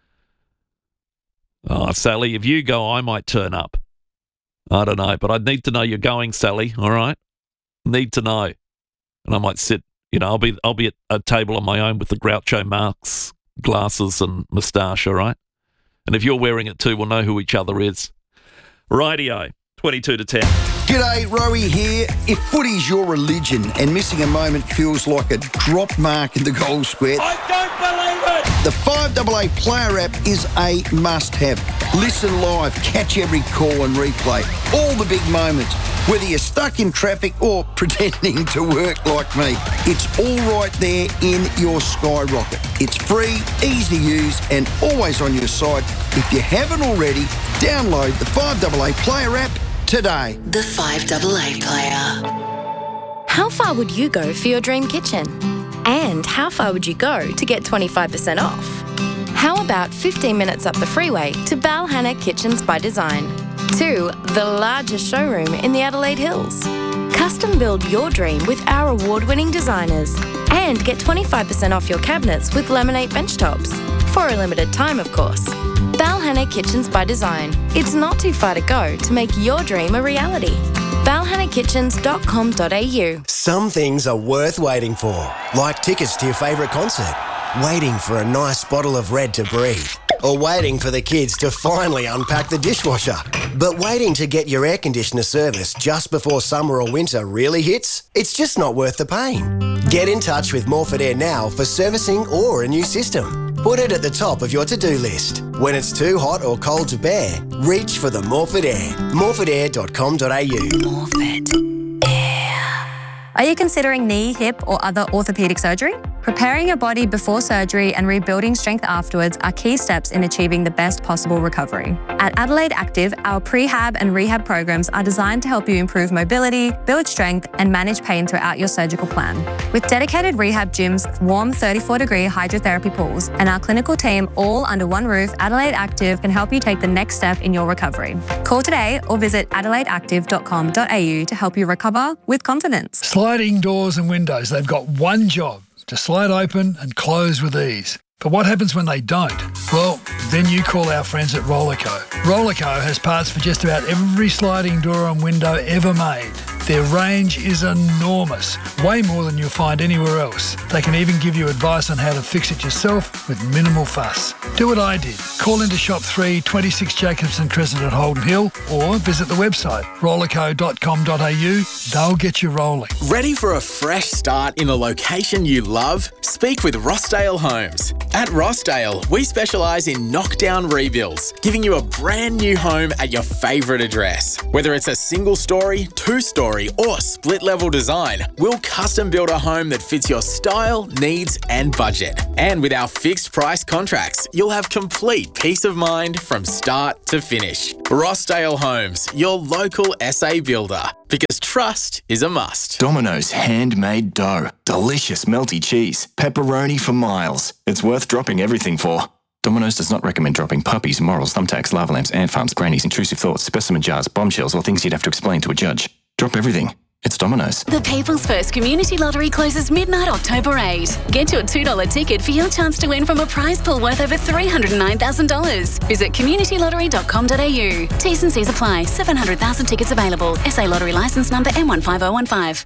Speaker 1: Oh, Sally, if you go, I might turn up. I don't know, but I'd need to know you're going, Sally, all right? Need to know. And I might sit, you know, I'll be I'll be at a table on my own with the Groucho Marx glasses and moustache, all right? And if you're wearing it too, we'll know who each other is. Rightio, twenty-two to ten.
Speaker 4: G'day, Rowie here. If footy's your religion and missing a moment feels like a drop mark in the goal square,
Speaker 5: I don't believe it!
Speaker 4: The five A A Player app is a must-have. Listen live, catch every call and replay. All the big moments, whether you're stuck in traffic or pretending to work like me. It's all right there in your Skyrocket. It's free, easy to use, and always on your side. If you haven't already, download the five A A Player app today.
Speaker 11: The five A A Player.
Speaker 21: How far would you go for your dream kitchen? And how far would you go to get twenty-five percent off? How about fifteen minutes up the freeway to Balhanna Kitchens by Design? To the largest showroom in the Adelaide Hills. Custom build your dream with our award-winning designers. And get twenty-five percent off your cabinets with laminate bench tops. For a limited time, of course. Balhanna Kitchens by Design. It's not too far to go to make your dream a reality. balhanna kitchens dot com dot a u.
Speaker 6: Some things are worth waiting for, like tickets to your favourite concert, waiting for a nice bottle of Red to breathe, or waiting for the kids to finally unpack the dishwasher. But waiting to get your air conditioner serviced just before summer or winter really hits? It's just not worth the pain. Get in touch with Morford Air now for servicing or a new system. Put it at the top of your to-do list. When it's too hot or cold to bear, reach for the Morford Air. morford air dot com dot a u.
Speaker 21: Morford.
Speaker 7: Are you considering knee, hip, or other orthopaedic surgery? Preparing your body before surgery and rebuilding strength afterwards are key steps in achieving the best possible recovery. At Adelaide Active, our prehab and rehab programs are designed to help you improve mobility, build strength, and manage pain throughout your surgical plan. With dedicated rehab gyms, warm thirty-four degree hydrotherapy pools, and our clinical team all under one roof, Adelaide Active can help you take the next step in your recovery. Call today or visit adelaide active dot com dot a u to help you recover with confidence.
Speaker 8: Sliding doors and windows, they've got one job: to slide open and close with ease. But what happens when they don't? Well, then you call our friends at Rollerco. Rollerco has parts for just about every sliding door and window ever made. Their range is enormous, way more than you'll find anywhere else. They can even give you advice on how to fix it yourself with minimal fuss. Do what I did. Call into Shop three, twenty-six Jacobson Crescent at Holden Hill, or visit the website rollerco dot com dot a u. They'll get you rolling.
Speaker 5: Ready for a fresh start in a location you love? Speak with Rossdale Homes. At Rossdale, we specialise in knockdown rebuilds, giving you a brand new home at your favourite address. Whether it's a single story, two story or split level design, we'll custom build a home that fits your style, needs and budget. And with our fixed price contracts, you'll have complete peace of mind from start to finish. Rossdale Homes, your local S A builder. Because trust is a must.
Speaker 9: Domino's handmade dough. Delicious melty cheese. Pepperoni for miles. It's worth dropping everything for. Domino's does not recommend dropping puppies, morals, thumbtacks, lava lamps, ant farms, grannies, intrusive thoughts, specimen jars, bombshells, or things you'd have to explain to a judge. Drop everything. It's Domino's.
Speaker 26: The People's First Community Lottery closes midnight October eighth. Get your two dollar ticket for your chance to win from a prize pool worth over three hundred nine thousand dollars. Visit community lottery dot com dot a u. T's and C's apply. seven hundred thousand tickets available. S A Lottery licence number M one five oh one five.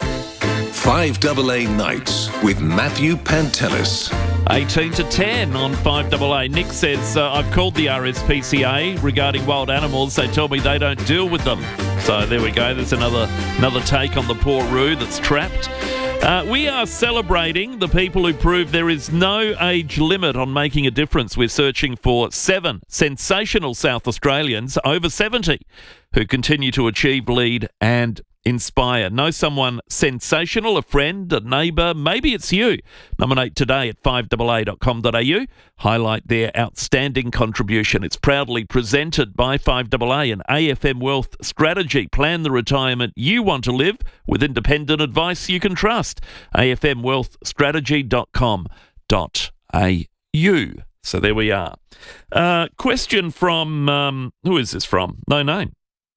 Speaker 3: five double A Nights with Matthew Pantelis.
Speaker 1: eighteen to ten on five double A. Nick says, uh, I've called the R S P C A regarding wild animals. They tell me they don't deal with them. So there we go. There's another another take on the poor roo that's trapped. Uh, we are celebrating the people who prove there is no age limit on making a difference. We're searching for seven sensational South Australians over seventy who continue to achieve, lead and inspire. Know someone sensational, a friend, a neighbour, maybe it's you. Nominate today at five double A dot com dot a u. Highlight their outstanding contribution. It's proudly presented by five double A and A F M Wealth Strategy. Plan the retirement you want to live with independent advice you can trust. A F M wealth strategy dot com dot a u. So there we are. Uh, question from, um, who is this from? No name.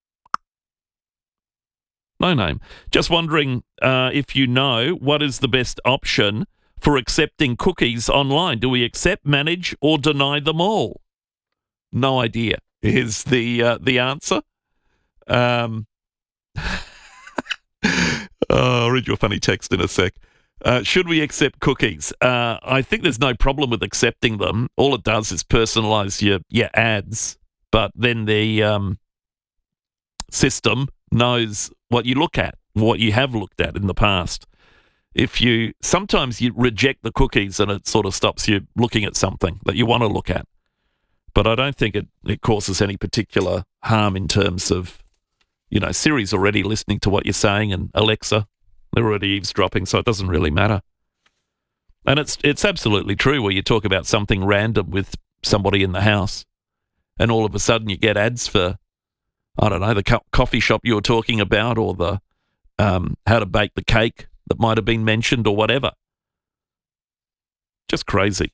Speaker 1: No name. Just wondering uh, if you know what is the best option for accepting cookies online. Do we accept, manage, or deny them all? No idea is the uh, the answer. Um, oh, I'll read you a funny text in a sec. Uh, should we accept cookies? Uh, I think there's no problem with accepting them. All it does is personalise your, your ads, but then the um, system knows what you look at, what you have looked at in the past. If you, sometimes you reject the cookies and it sort of stops you looking at something that you want to look at. But I don't think it, it causes any particular harm in terms of, you know, Siri's already listening to what you're saying and Alexa, they're already eavesdropping, so it doesn't really matter. And it's it's absolutely true where you talk about something random with somebody in the house and all of a sudden you get ads for, I don't know, the co- coffee shop you were talking about or the um, how to bake the cake that might have been mentioned or whatever. Just crazy.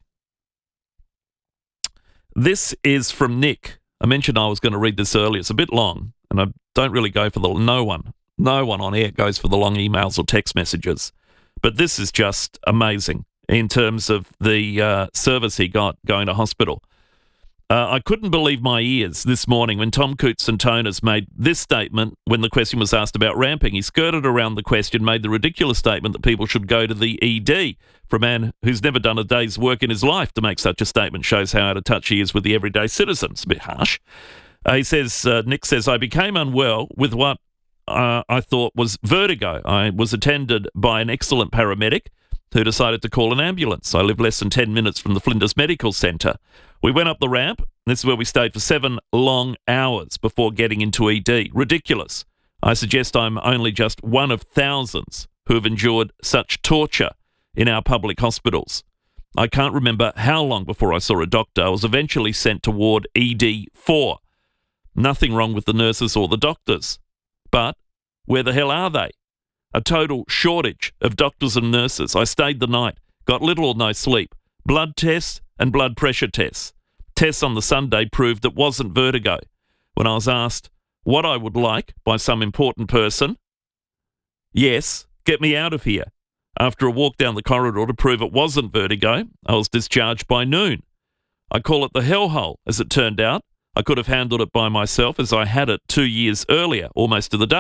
Speaker 1: This is from Nick. I mentioned I was going to read this earlier. It's a bit long, and I don't really go for the... No one, no one on air goes for the long emails or text messages. But this is just amazing in terms of the uh, service he got going to hospital. Uh, I couldn't believe my ears this morning when Tom Koutsantonis made this statement when the question was asked about ramping. He skirted around the question, made the ridiculous statement that people should go to the E D. For a man who's never done a day's work in his life to make such a statement shows how out of touch he is with the everyday citizen. It's a bit harsh. Uh, he says, uh, Nick says, I became unwell with what uh, I thought was vertigo. I was attended by an excellent paramedic who decided to call an ambulance. I live less than ten minutes from the Flinders Medical Centre. We went up the ramp. This is where we stayed for seven long hours before getting into E D. Ridiculous. I suggest I'm only just one of thousands who have endured such torture in our public hospitals. I can't remember how long before I saw a doctor. I was eventually sent to ward E D four. Nothing wrong with the nurses or the doctors. But where the hell are they? A total shortage of doctors and nurses. I stayed the night, got little or no sleep. Blood tests and blood pressure tests. Tests on the Sunday proved it wasn't vertigo. When I was asked what I would like by some important person, yes, get me out of here. After a walk down the corridor to prove it wasn't vertigo, I was discharged by noon. I call it the hellhole, as it turned out. I could have handled it by myself as I had it two years earlier, almost to the day.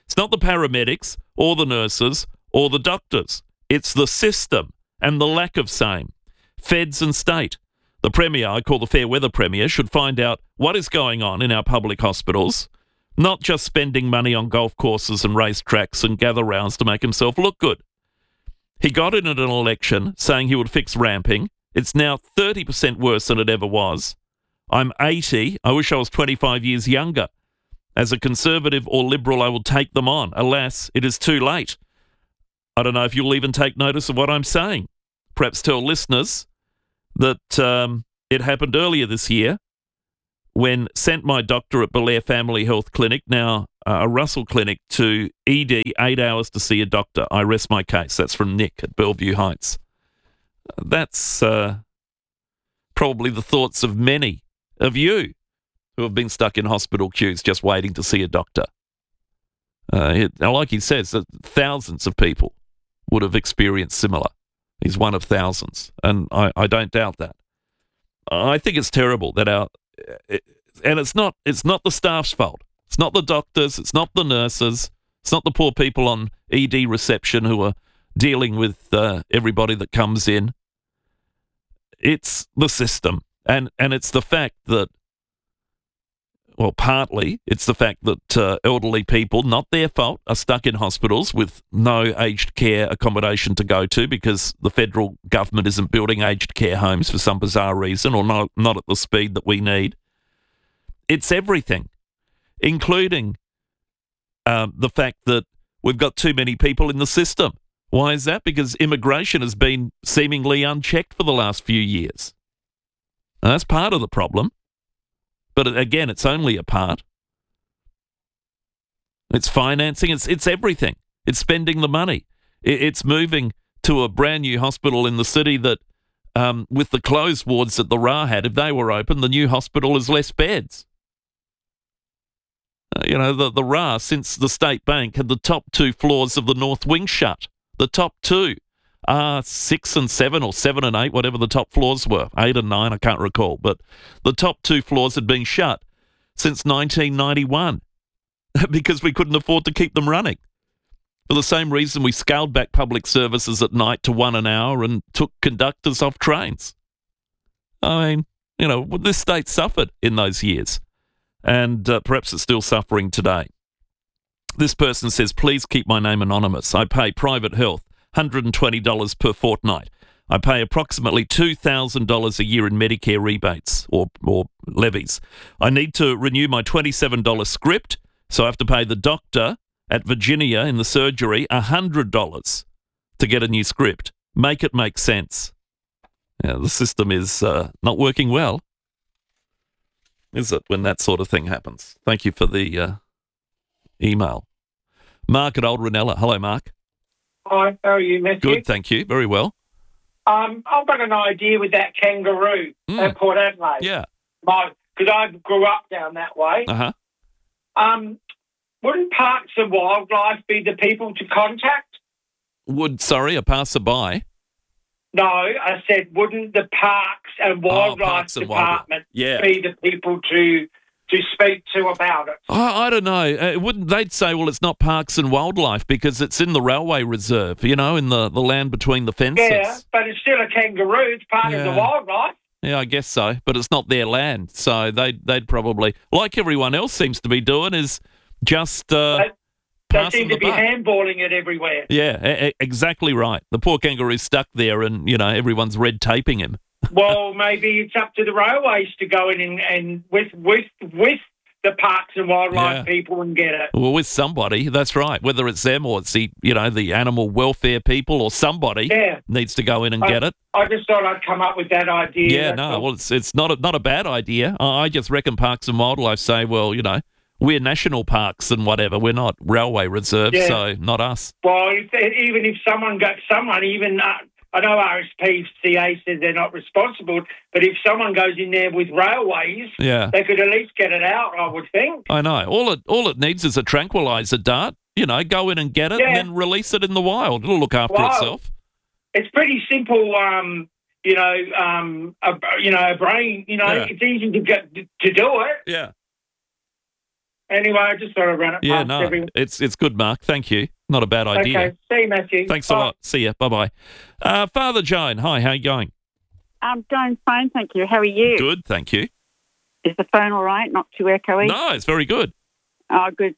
Speaker 1: It's not the paramedics or the nurses or the doctors. It's the system and the lack of same. Feds and state. The Premier, I call the Fair Weather Premier, should find out what is going on in our public hospitals, not just spending money on golf courses and racetracks and gather rounds to make himself look good. He got in at an election saying he would fix ramping. It's now thirty percent worse than it ever was. I'm eighty. I wish I was twenty-five years younger. As a Conservative or Liberal, I will take them on. Alas, it is too late. I don't know if you'll even take notice of what I'm saying. Perhaps tell listeners that um, it happened earlier this year when sent my doctor at Belair Family Health Clinic, now uh, a Russell Clinic, to E D, eight hours to see a doctor. I rest my case. That's from Nick at Bellevue Heights. That's uh, probably the thoughts of many of you who have been stuck in hospital queues just waiting to see a doctor. Uh, it, like he says, that thousands of people would have experienced similar. He's one of thousands, and I, I don't doubt that. I think it's terrible that our, it, and it's not it's not the staff's fault. It's not the doctors. It's not the nurses. It's not the poor people on E D reception who are dealing with uh, everybody that comes in. It's the system, and and it's the fact that, well, partly it's the fact that uh, elderly people, not their fault, are stuck in hospitals with no aged care accommodation to go to because the federal government isn't building aged care homes for some bizarre reason, or not, not at the speed that we need. It's everything, including um, the fact that we've got too many people in the system. Why is that? Because immigration has been seemingly unchecked for the last few years. Now, that's part of the problem. But again, it's only a part. It's financing. It's it's everything. It's spending the money. It, it's moving to a brand new hospital in the city that, um, with the closed wards that the R A had, if they were open, the new hospital is less beds. Uh, you know, the, the R A, since the State Bank, had the top two floors of the North Wing shut. The top two. Uh, six and seven or seven and eight, whatever the top floors were, eight and nine, I can't recall. But the top two floors had been shut since nineteen ninety-one because we couldn't afford to keep them running. For the same reason we scaled back public services at night to one an hour and took conductors off trains. I mean, you know, this state suffered in those years, and uh, perhaps it's still suffering today. This person says, please keep my name anonymous. I pay private health. one hundred twenty dollars per fortnight. I pay approximately two thousand dollars a year in Medicare rebates or, or levies. I need to renew my twenty-seven dollars script, so I have to pay the doctor at Virginia in the surgery one hundred dollars to get a new script. Make it make sense. Yeah, the system is uh, not working well, is it, when that sort of thing happens? Thank you for the uh, email. Mark at Old Ranella. Hello, Mark.
Speaker 10: Hi, how are you, Matthew?
Speaker 1: Good, thank you. Very well.
Speaker 10: Um, I've got an idea with that kangaroo
Speaker 1: Mm.
Speaker 10: at Port Adelaide.
Speaker 1: Yeah.
Speaker 10: Because I grew up down that way.
Speaker 1: Uh-huh.
Speaker 10: Um, wouldn't Parks and Wildlife be the people to contact?
Speaker 1: Would, sorry, a passerby?
Speaker 10: No, I said, wouldn't the Parks and Wildlife
Speaker 1: Oh, Parks and Wildlife.
Speaker 10: Department
Speaker 1: Yeah.
Speaker 10: be the people to to speak to about it?
Speaker 1: I, I don't know. Uh, wouldn't they'd say, well, it's not Parks and Wildlife because it's in the railway reserve, you know, in the, the land between the fences.
Speaker 10: Yeah, but it's still a kangaroo. It's part of
Speaker 1: Yeah.
Speaker 10: the wildlife.
Speaker 1: Yeah, I guess so, but it's not their land, so they'd, they'd probably, like everyone else seems to be doing, is just uh,
Speaker 10: They, they
Speaker 1: passing
Speaker 10: seem to
Speaker 1: the
Speaker 10: be
Speaker 1: buck.
Speaker 10: handballing it everywhere.
Speaker 1: Yeah, e- e- exactly right. The poor kangaroo's stuck there and, you know, everyone's red taping him.
Speaker 10: Well, maybe it's up to the railways to go in and, and with with with the Parks and Wildlife
Speaker 1: Yeah.
Speaker 10: people and get it.
Speaker 1: Well, with somebody, that's right. Whether it's them or it's the, you know, the animal welfare people or somebody
Speaker 10: Yeah.
Speaker 1: needs to go in and
Speaker 10: I,
Speaker 1: get it.
Speaker 10: I just thought I'd come up with that idea.
Speaker 1: Yeah,
Speaker 10: that's
Speaker 1: no,
Speaker 10: all.
Speaker 1: well, it's it's not a, not a bad idea. I I just reckon Parks and Wildlife say, well, you know, we're national parks and whatever. We're not railway reserves,
Speaker 10: Yeah.
Speaker 1: so not us.
Speaker 10: Well, if, even if someone got someone, even uh, I know R S P C A says they're not responsible, but if someone goes in there with railways,
Speaker 1: Yeah.
Speaker 10: they could at least get it out, I would think.
Speaker 1: I know. All it all it needs is a tranquilizer dart. You know, go in and get it
Speaker 10: Yeah.
Speaker 1: and then release it in the wild. It'll look after
Speaker 10: Wow.
Speaker 1: itself.
Speaker 10: It's pretty simple. Um, you know, um, a, you know, a brain. You know,
Speaker 1: Yeah.
Speaker 10: it's easy to get to do it.
Speaker 1: Yeah.
Speaker 10: Anyway, I just thought I'd run it
Speaker 1: Yeah,
Speaker 10: past
Speaker 1: no,
Speaker 10: everyone.
Speaker 1: it's it's good, Mark. Thank you. Not a bad idea.
Speaker 10: Okay, see you, Matthew.
Speaker 1: Thanks
Speaker 10: Bye.
Speaker 1: a lot. See ya. Bye bye. Uh, Father Joan, hi. How you going?
Speaker 12: I'm doing fine, thank you. How are you?
Speaker 1: Good, thank you.
Speaker 12: Is the phone all right? Not too echoey?
Speaker 1: No, it's very good.
Speaker 12: Oh, good.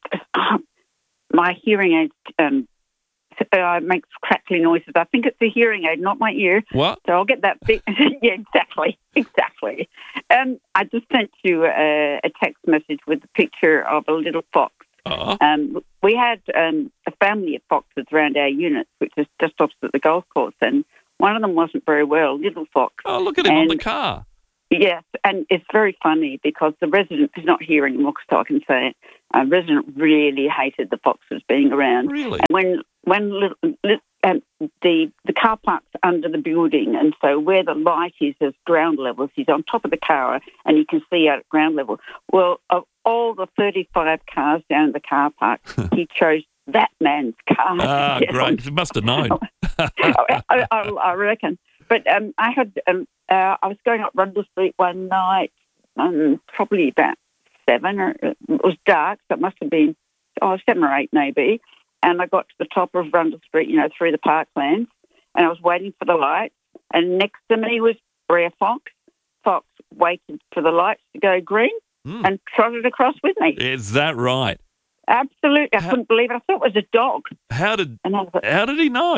Speaker 12: My hearing aid um, uh, makes crackly noises. I think it's a hearing aid, not my ear.
Speaker 1: What?
Speaker 12: So I'll get that bit. Yeah, exactly. Exactly. Um, I just sent you a, a text message with a picture of a little fox.
Speaker 1: Uh-huh.
Speaker 12: Um, we had um, a family of foxes around our units, which is just opposite the golf course, and one of them wasn't very well, little fox.
Speaker 1: Oh, look at him on the
Speaker 12: And-
Speaker 1: car.
Speaker 12: Yes, and it's very funny because the resident is not here anymore, so I can say it. A resident really hated the foxes being around.
Speaker 1: Really?
Speaker 12: And when when little, little, um, the the car park's under the building, and so where the light is as ground level, he's on top of the car, and you can see out at ground level. Well, of all the thirty-five cars down the car park, he chose that man's car.
Speaker 1: Ah,
Speaker 12: Yes.
Speaker 1: great. He must have known.
Speaker 12: I, I, I reckon. But um, I had um, uh, I was going up Rundle Street one night, um, probably about seven, or it was dark, so it must have been oh seven or eight maybe. And I got to the top of Rundle Street, you know, through the parklands, and I was waiting for the lights. And next to me was Brer Fox. Fox waited for the lights to go green
Speaker 1: Mm.
Speaker 12: and trotted across with me.
Speaker 1: Is that right?
Speaker 12: Absolutely, I couldn't believe it. I thought it was a dog.
Speaker 1: How did
Speaker 12: And I was like,
Speaker 1: how did he know?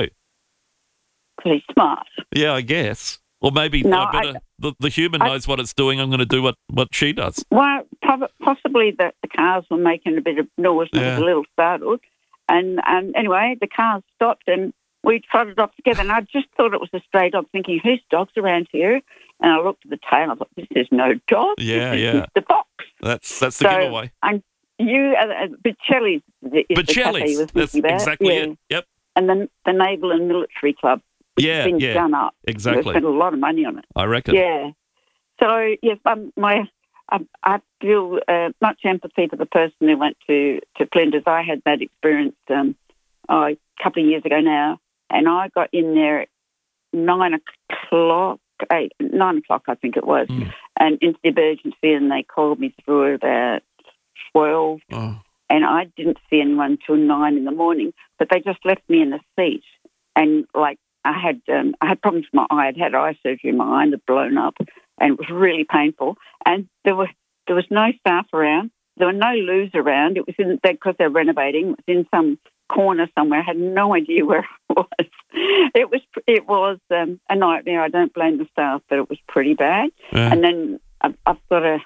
Speaker 12: he's smart.
Speaker 1: Yeah, I guess. Or maybe
Speaker 12: No,
Speaker 1: I better,
Speaker 12: I-
Speaker 1: the, the human
Speaker 12: I-
Speaker 1: knows what it's doing. I'm going to do what, what she does.
Speaker 12: Well, prob- possibly the, the cars were making a bit of noise and I was
Speaker 1: Yeah.
Speaker 12: a little startled. And, and anyway, the cars stopped and we trotted off together. And I just thought it was a stray dog, thinking, whose dog's around here? And I looked at the tail and I thought, this is no dog.
Speaker 1: Yeah,
Speaker 12: This is
Speaker 1: yeah.
Speaker 12: the fox.
Speaker 1: That's that's the
Speaker 12: so,
Speaker 1: giveaway.
Speaker 12: And you, uh, uh, Bocelli's is the cafe you was
Speaker 1: Bocelli's. That's
Speaker 12: thinking about.
Speaker 1: exactly
Speaker 12: yeah.
Speaker 1: it. Yep.
Speaker 12: And then the Naval and Military Club. Which
Speaker 1: Yeah,
Speaker 12: has been
Speaker 1: yeah.
Speaker 12: done up.
Speaker 1: Exactly.
Speaker 12: We spent a lot of money on it.
Speaker 1: I reckon.
Speaker 12: Yeah. So yes, um, my I, I feel uh, much empathy for the person who went to to Flinders. I had that experience um, oh, a couple of years ago now, and I got in there at nine o'clock, eight, nine o'clock I think it was,
Speaker 1: Mm.
Speaker 12: and into the emergency, and they called me through at about twelve,
Speaker 1: Oh.
Speaker 12: and I didn't see anyone till nine in the morning. But they just left me in a seat, and like. I had um, I had problems with my eye. I'd had eye surgery. My eye had blown up, and it was really painful. And there were there was no staff around. There were no loos around. It was in because they're renovating. It was in some corner somewhere. I had no idea where it was. It was it was um, a nightmare. I don't blame the staff, but it was pretty bad.
Speaker 1: Yeah.
Speaker 12: And then I've, I've got a.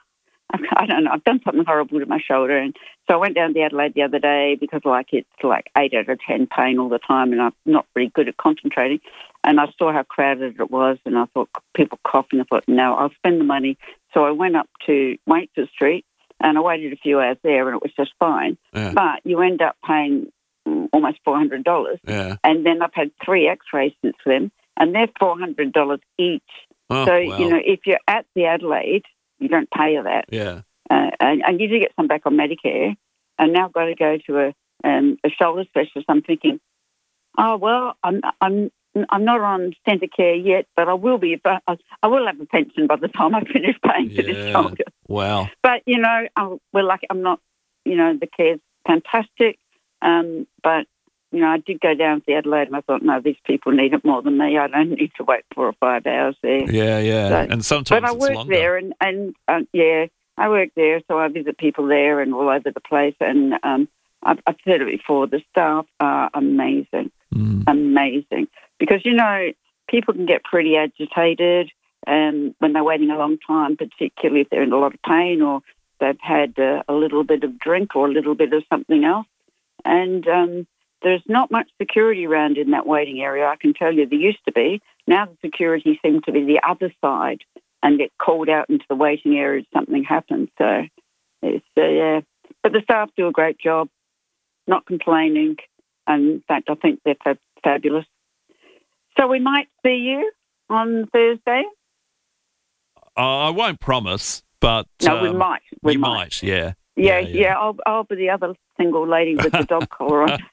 Speaker 12: I don't know. I've done something horrible to my shoulder, and so I went down to Adelaide the other day because, like, it's like eight out of ten pain all the time, and I'm not really good at concentrating. And I saw how crowded it was, and I thought people coughing. I thought, no, I'll spend the money. So I went up to Waitsford Street, and I waited a few hours there, and it was just fine.
Speaker 1: Yeah.
Speaker 12: But you end up paying mm, almost four hundred dollars,
Speaker 1: Yeah.
Speaker 12: and then I've had three X-rays since then, and they're four hundred dollars each.
Speaker 1: Oh,
Speaker 12: so
Speaker 1: wow.
Speaker 12: you know, if you're at the Adelaide. You don't pay her that.
Speaker 1: Yeah.
Speaker 12: Uh, and, and you do get some back on Medicare. And now I've got to go to a um, a shoulder specialist. I'm thinking, oh, well, I'm I'm I'm not on centre care yet, but I will be. But I, I will have a pension by the time I finish paying for this
Speaker 1: Yeah.
Speaker 12: shoulder.
Speaker 1: Wow.
Speaker 12: But, you know, I'm, we're lucky. I'm not, you know, the care's fantastic. Um, but, you know, I did go down to the Adelaide and I thought, no, these people need it more than me. I don't need to wait four or five hours there.
Speaker 1: Yeah, yeah.
Speaker 12: So-
Speaker 1: and sometimes
Speaker 12: but I
Speaker 1: it's
Speaker 12: work
Speaker 1: longer.
Speaker 12: there, and and uh, yeah, I work there, so I visit people there and all over the place. And um, I've, I've said it before: the staff are amazing,
Speaker 1: Mm.
Speaker 12: amazing. Because you know, people can get pretty agitated, um, when they're waiting a long time, particularly if they're in a lot of pain or they've had uh, a little bit of drink or a little bit of something else. And um, there's not much security around in that waiting area. I can tell you, there used to be. Now the security seems to be the other side and get called out into the waiting area if something happens. So, it's, uh, yeah. But the staff do a great job, not complaining. And in fact, I think they're fab- fabulous. So we might see you on Thursday.
Speaker 1: Uh, I won't promise, but
Speaker 12: No, we
Speaker 1: um,
Speaker 12: might. We
Speaker 1: you
Speaker 12: might.
Speaker 1: might. Yeah.
Speaker 12: Yeah, yeah. I'll, I'll be the other single lady with the dog collar on.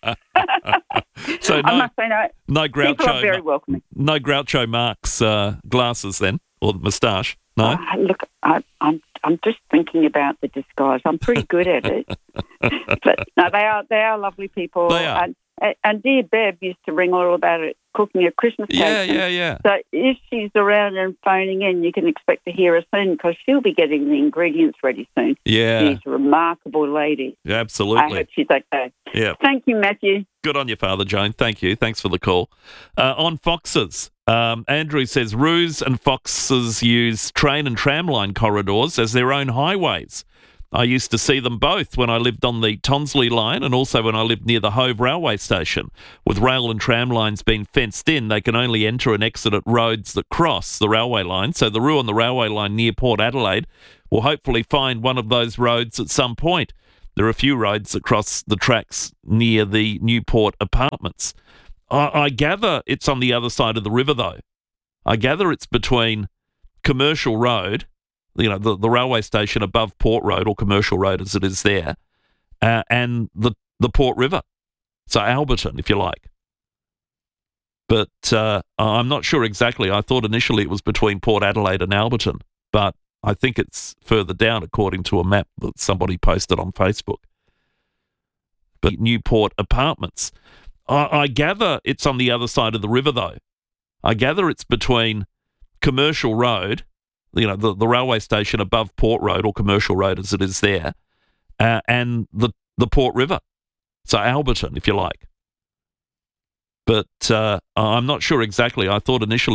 Speaker 1: So
Speaker 12: I
Speaker 1: no,
Speaker 12: must say, no,
Speaker 1: no
Speaker 12: people are
Speaker 1: Groucho,
Speaker 12: very welcoming.
Speaker 1: no Groucho Marx uh, glasses then. Or the moustache? No?
Speaker 12: Uh, look, I, I'm I'm just thinking about the disguise. I'm pretty good at it. But no, they are they are lovely people.
Speaker 1: They are.
Speaker 12: And, and dear Bev used to ring all about it, cooking a Christmas cake.
Speaker 1: Yeah, yeah, yeah.
Speaker 12: So if she's around and phoning in, you can expect to hear her soon because she'll be getting the ingredients ready soon.
Speaker 1: Yeah.
Speaker 12: She's a remarkable lady.
Speaker 1: Yeah, absolutely.
Speaker 12: I hope she's okay.
Speaker 1: Yeah.
Speaker 12: Thank you, Matthew.
Speaker 1: Good on your father, Jane. Thank you. Thanks for the call. Uh, on Foxes, um, Andrew says Roos and Foxes use train and tramline corridors as their own highways. I used to see them both when I lived on the Tonsley line and also when I lived near the Hove railway station. With rail and tram lines being fenced in, they can only enter and exit at roads that cross the railway line. So the Roo on the railway line near Port Adelaide will hopefully find one of those roads at some point. There are a few roads that cross the tracks near the Newport apartments. I, I gather it's on the other side of the river, though. I gather it's between Commercial Road, you know, the, the railway station above Port Road, or Commercial Road as it is there, uh, and the, the Port River. So Alberton, if you like. But uh, I'm not sure exactly. I thought initially it was between Port Adelaide and Alberton, but I think it's further down according to a map that somebody posted on Facebook. But Newport Apartments. I, I gather it's on the other side of the river, though. I gather it's between Commercial Road, you know, the, the railway station above Port Road, or Commercial Road as it is there, uh, and the, the Port River. So Alberton, if you like. But uh, I'm not sure exactly. I thought initially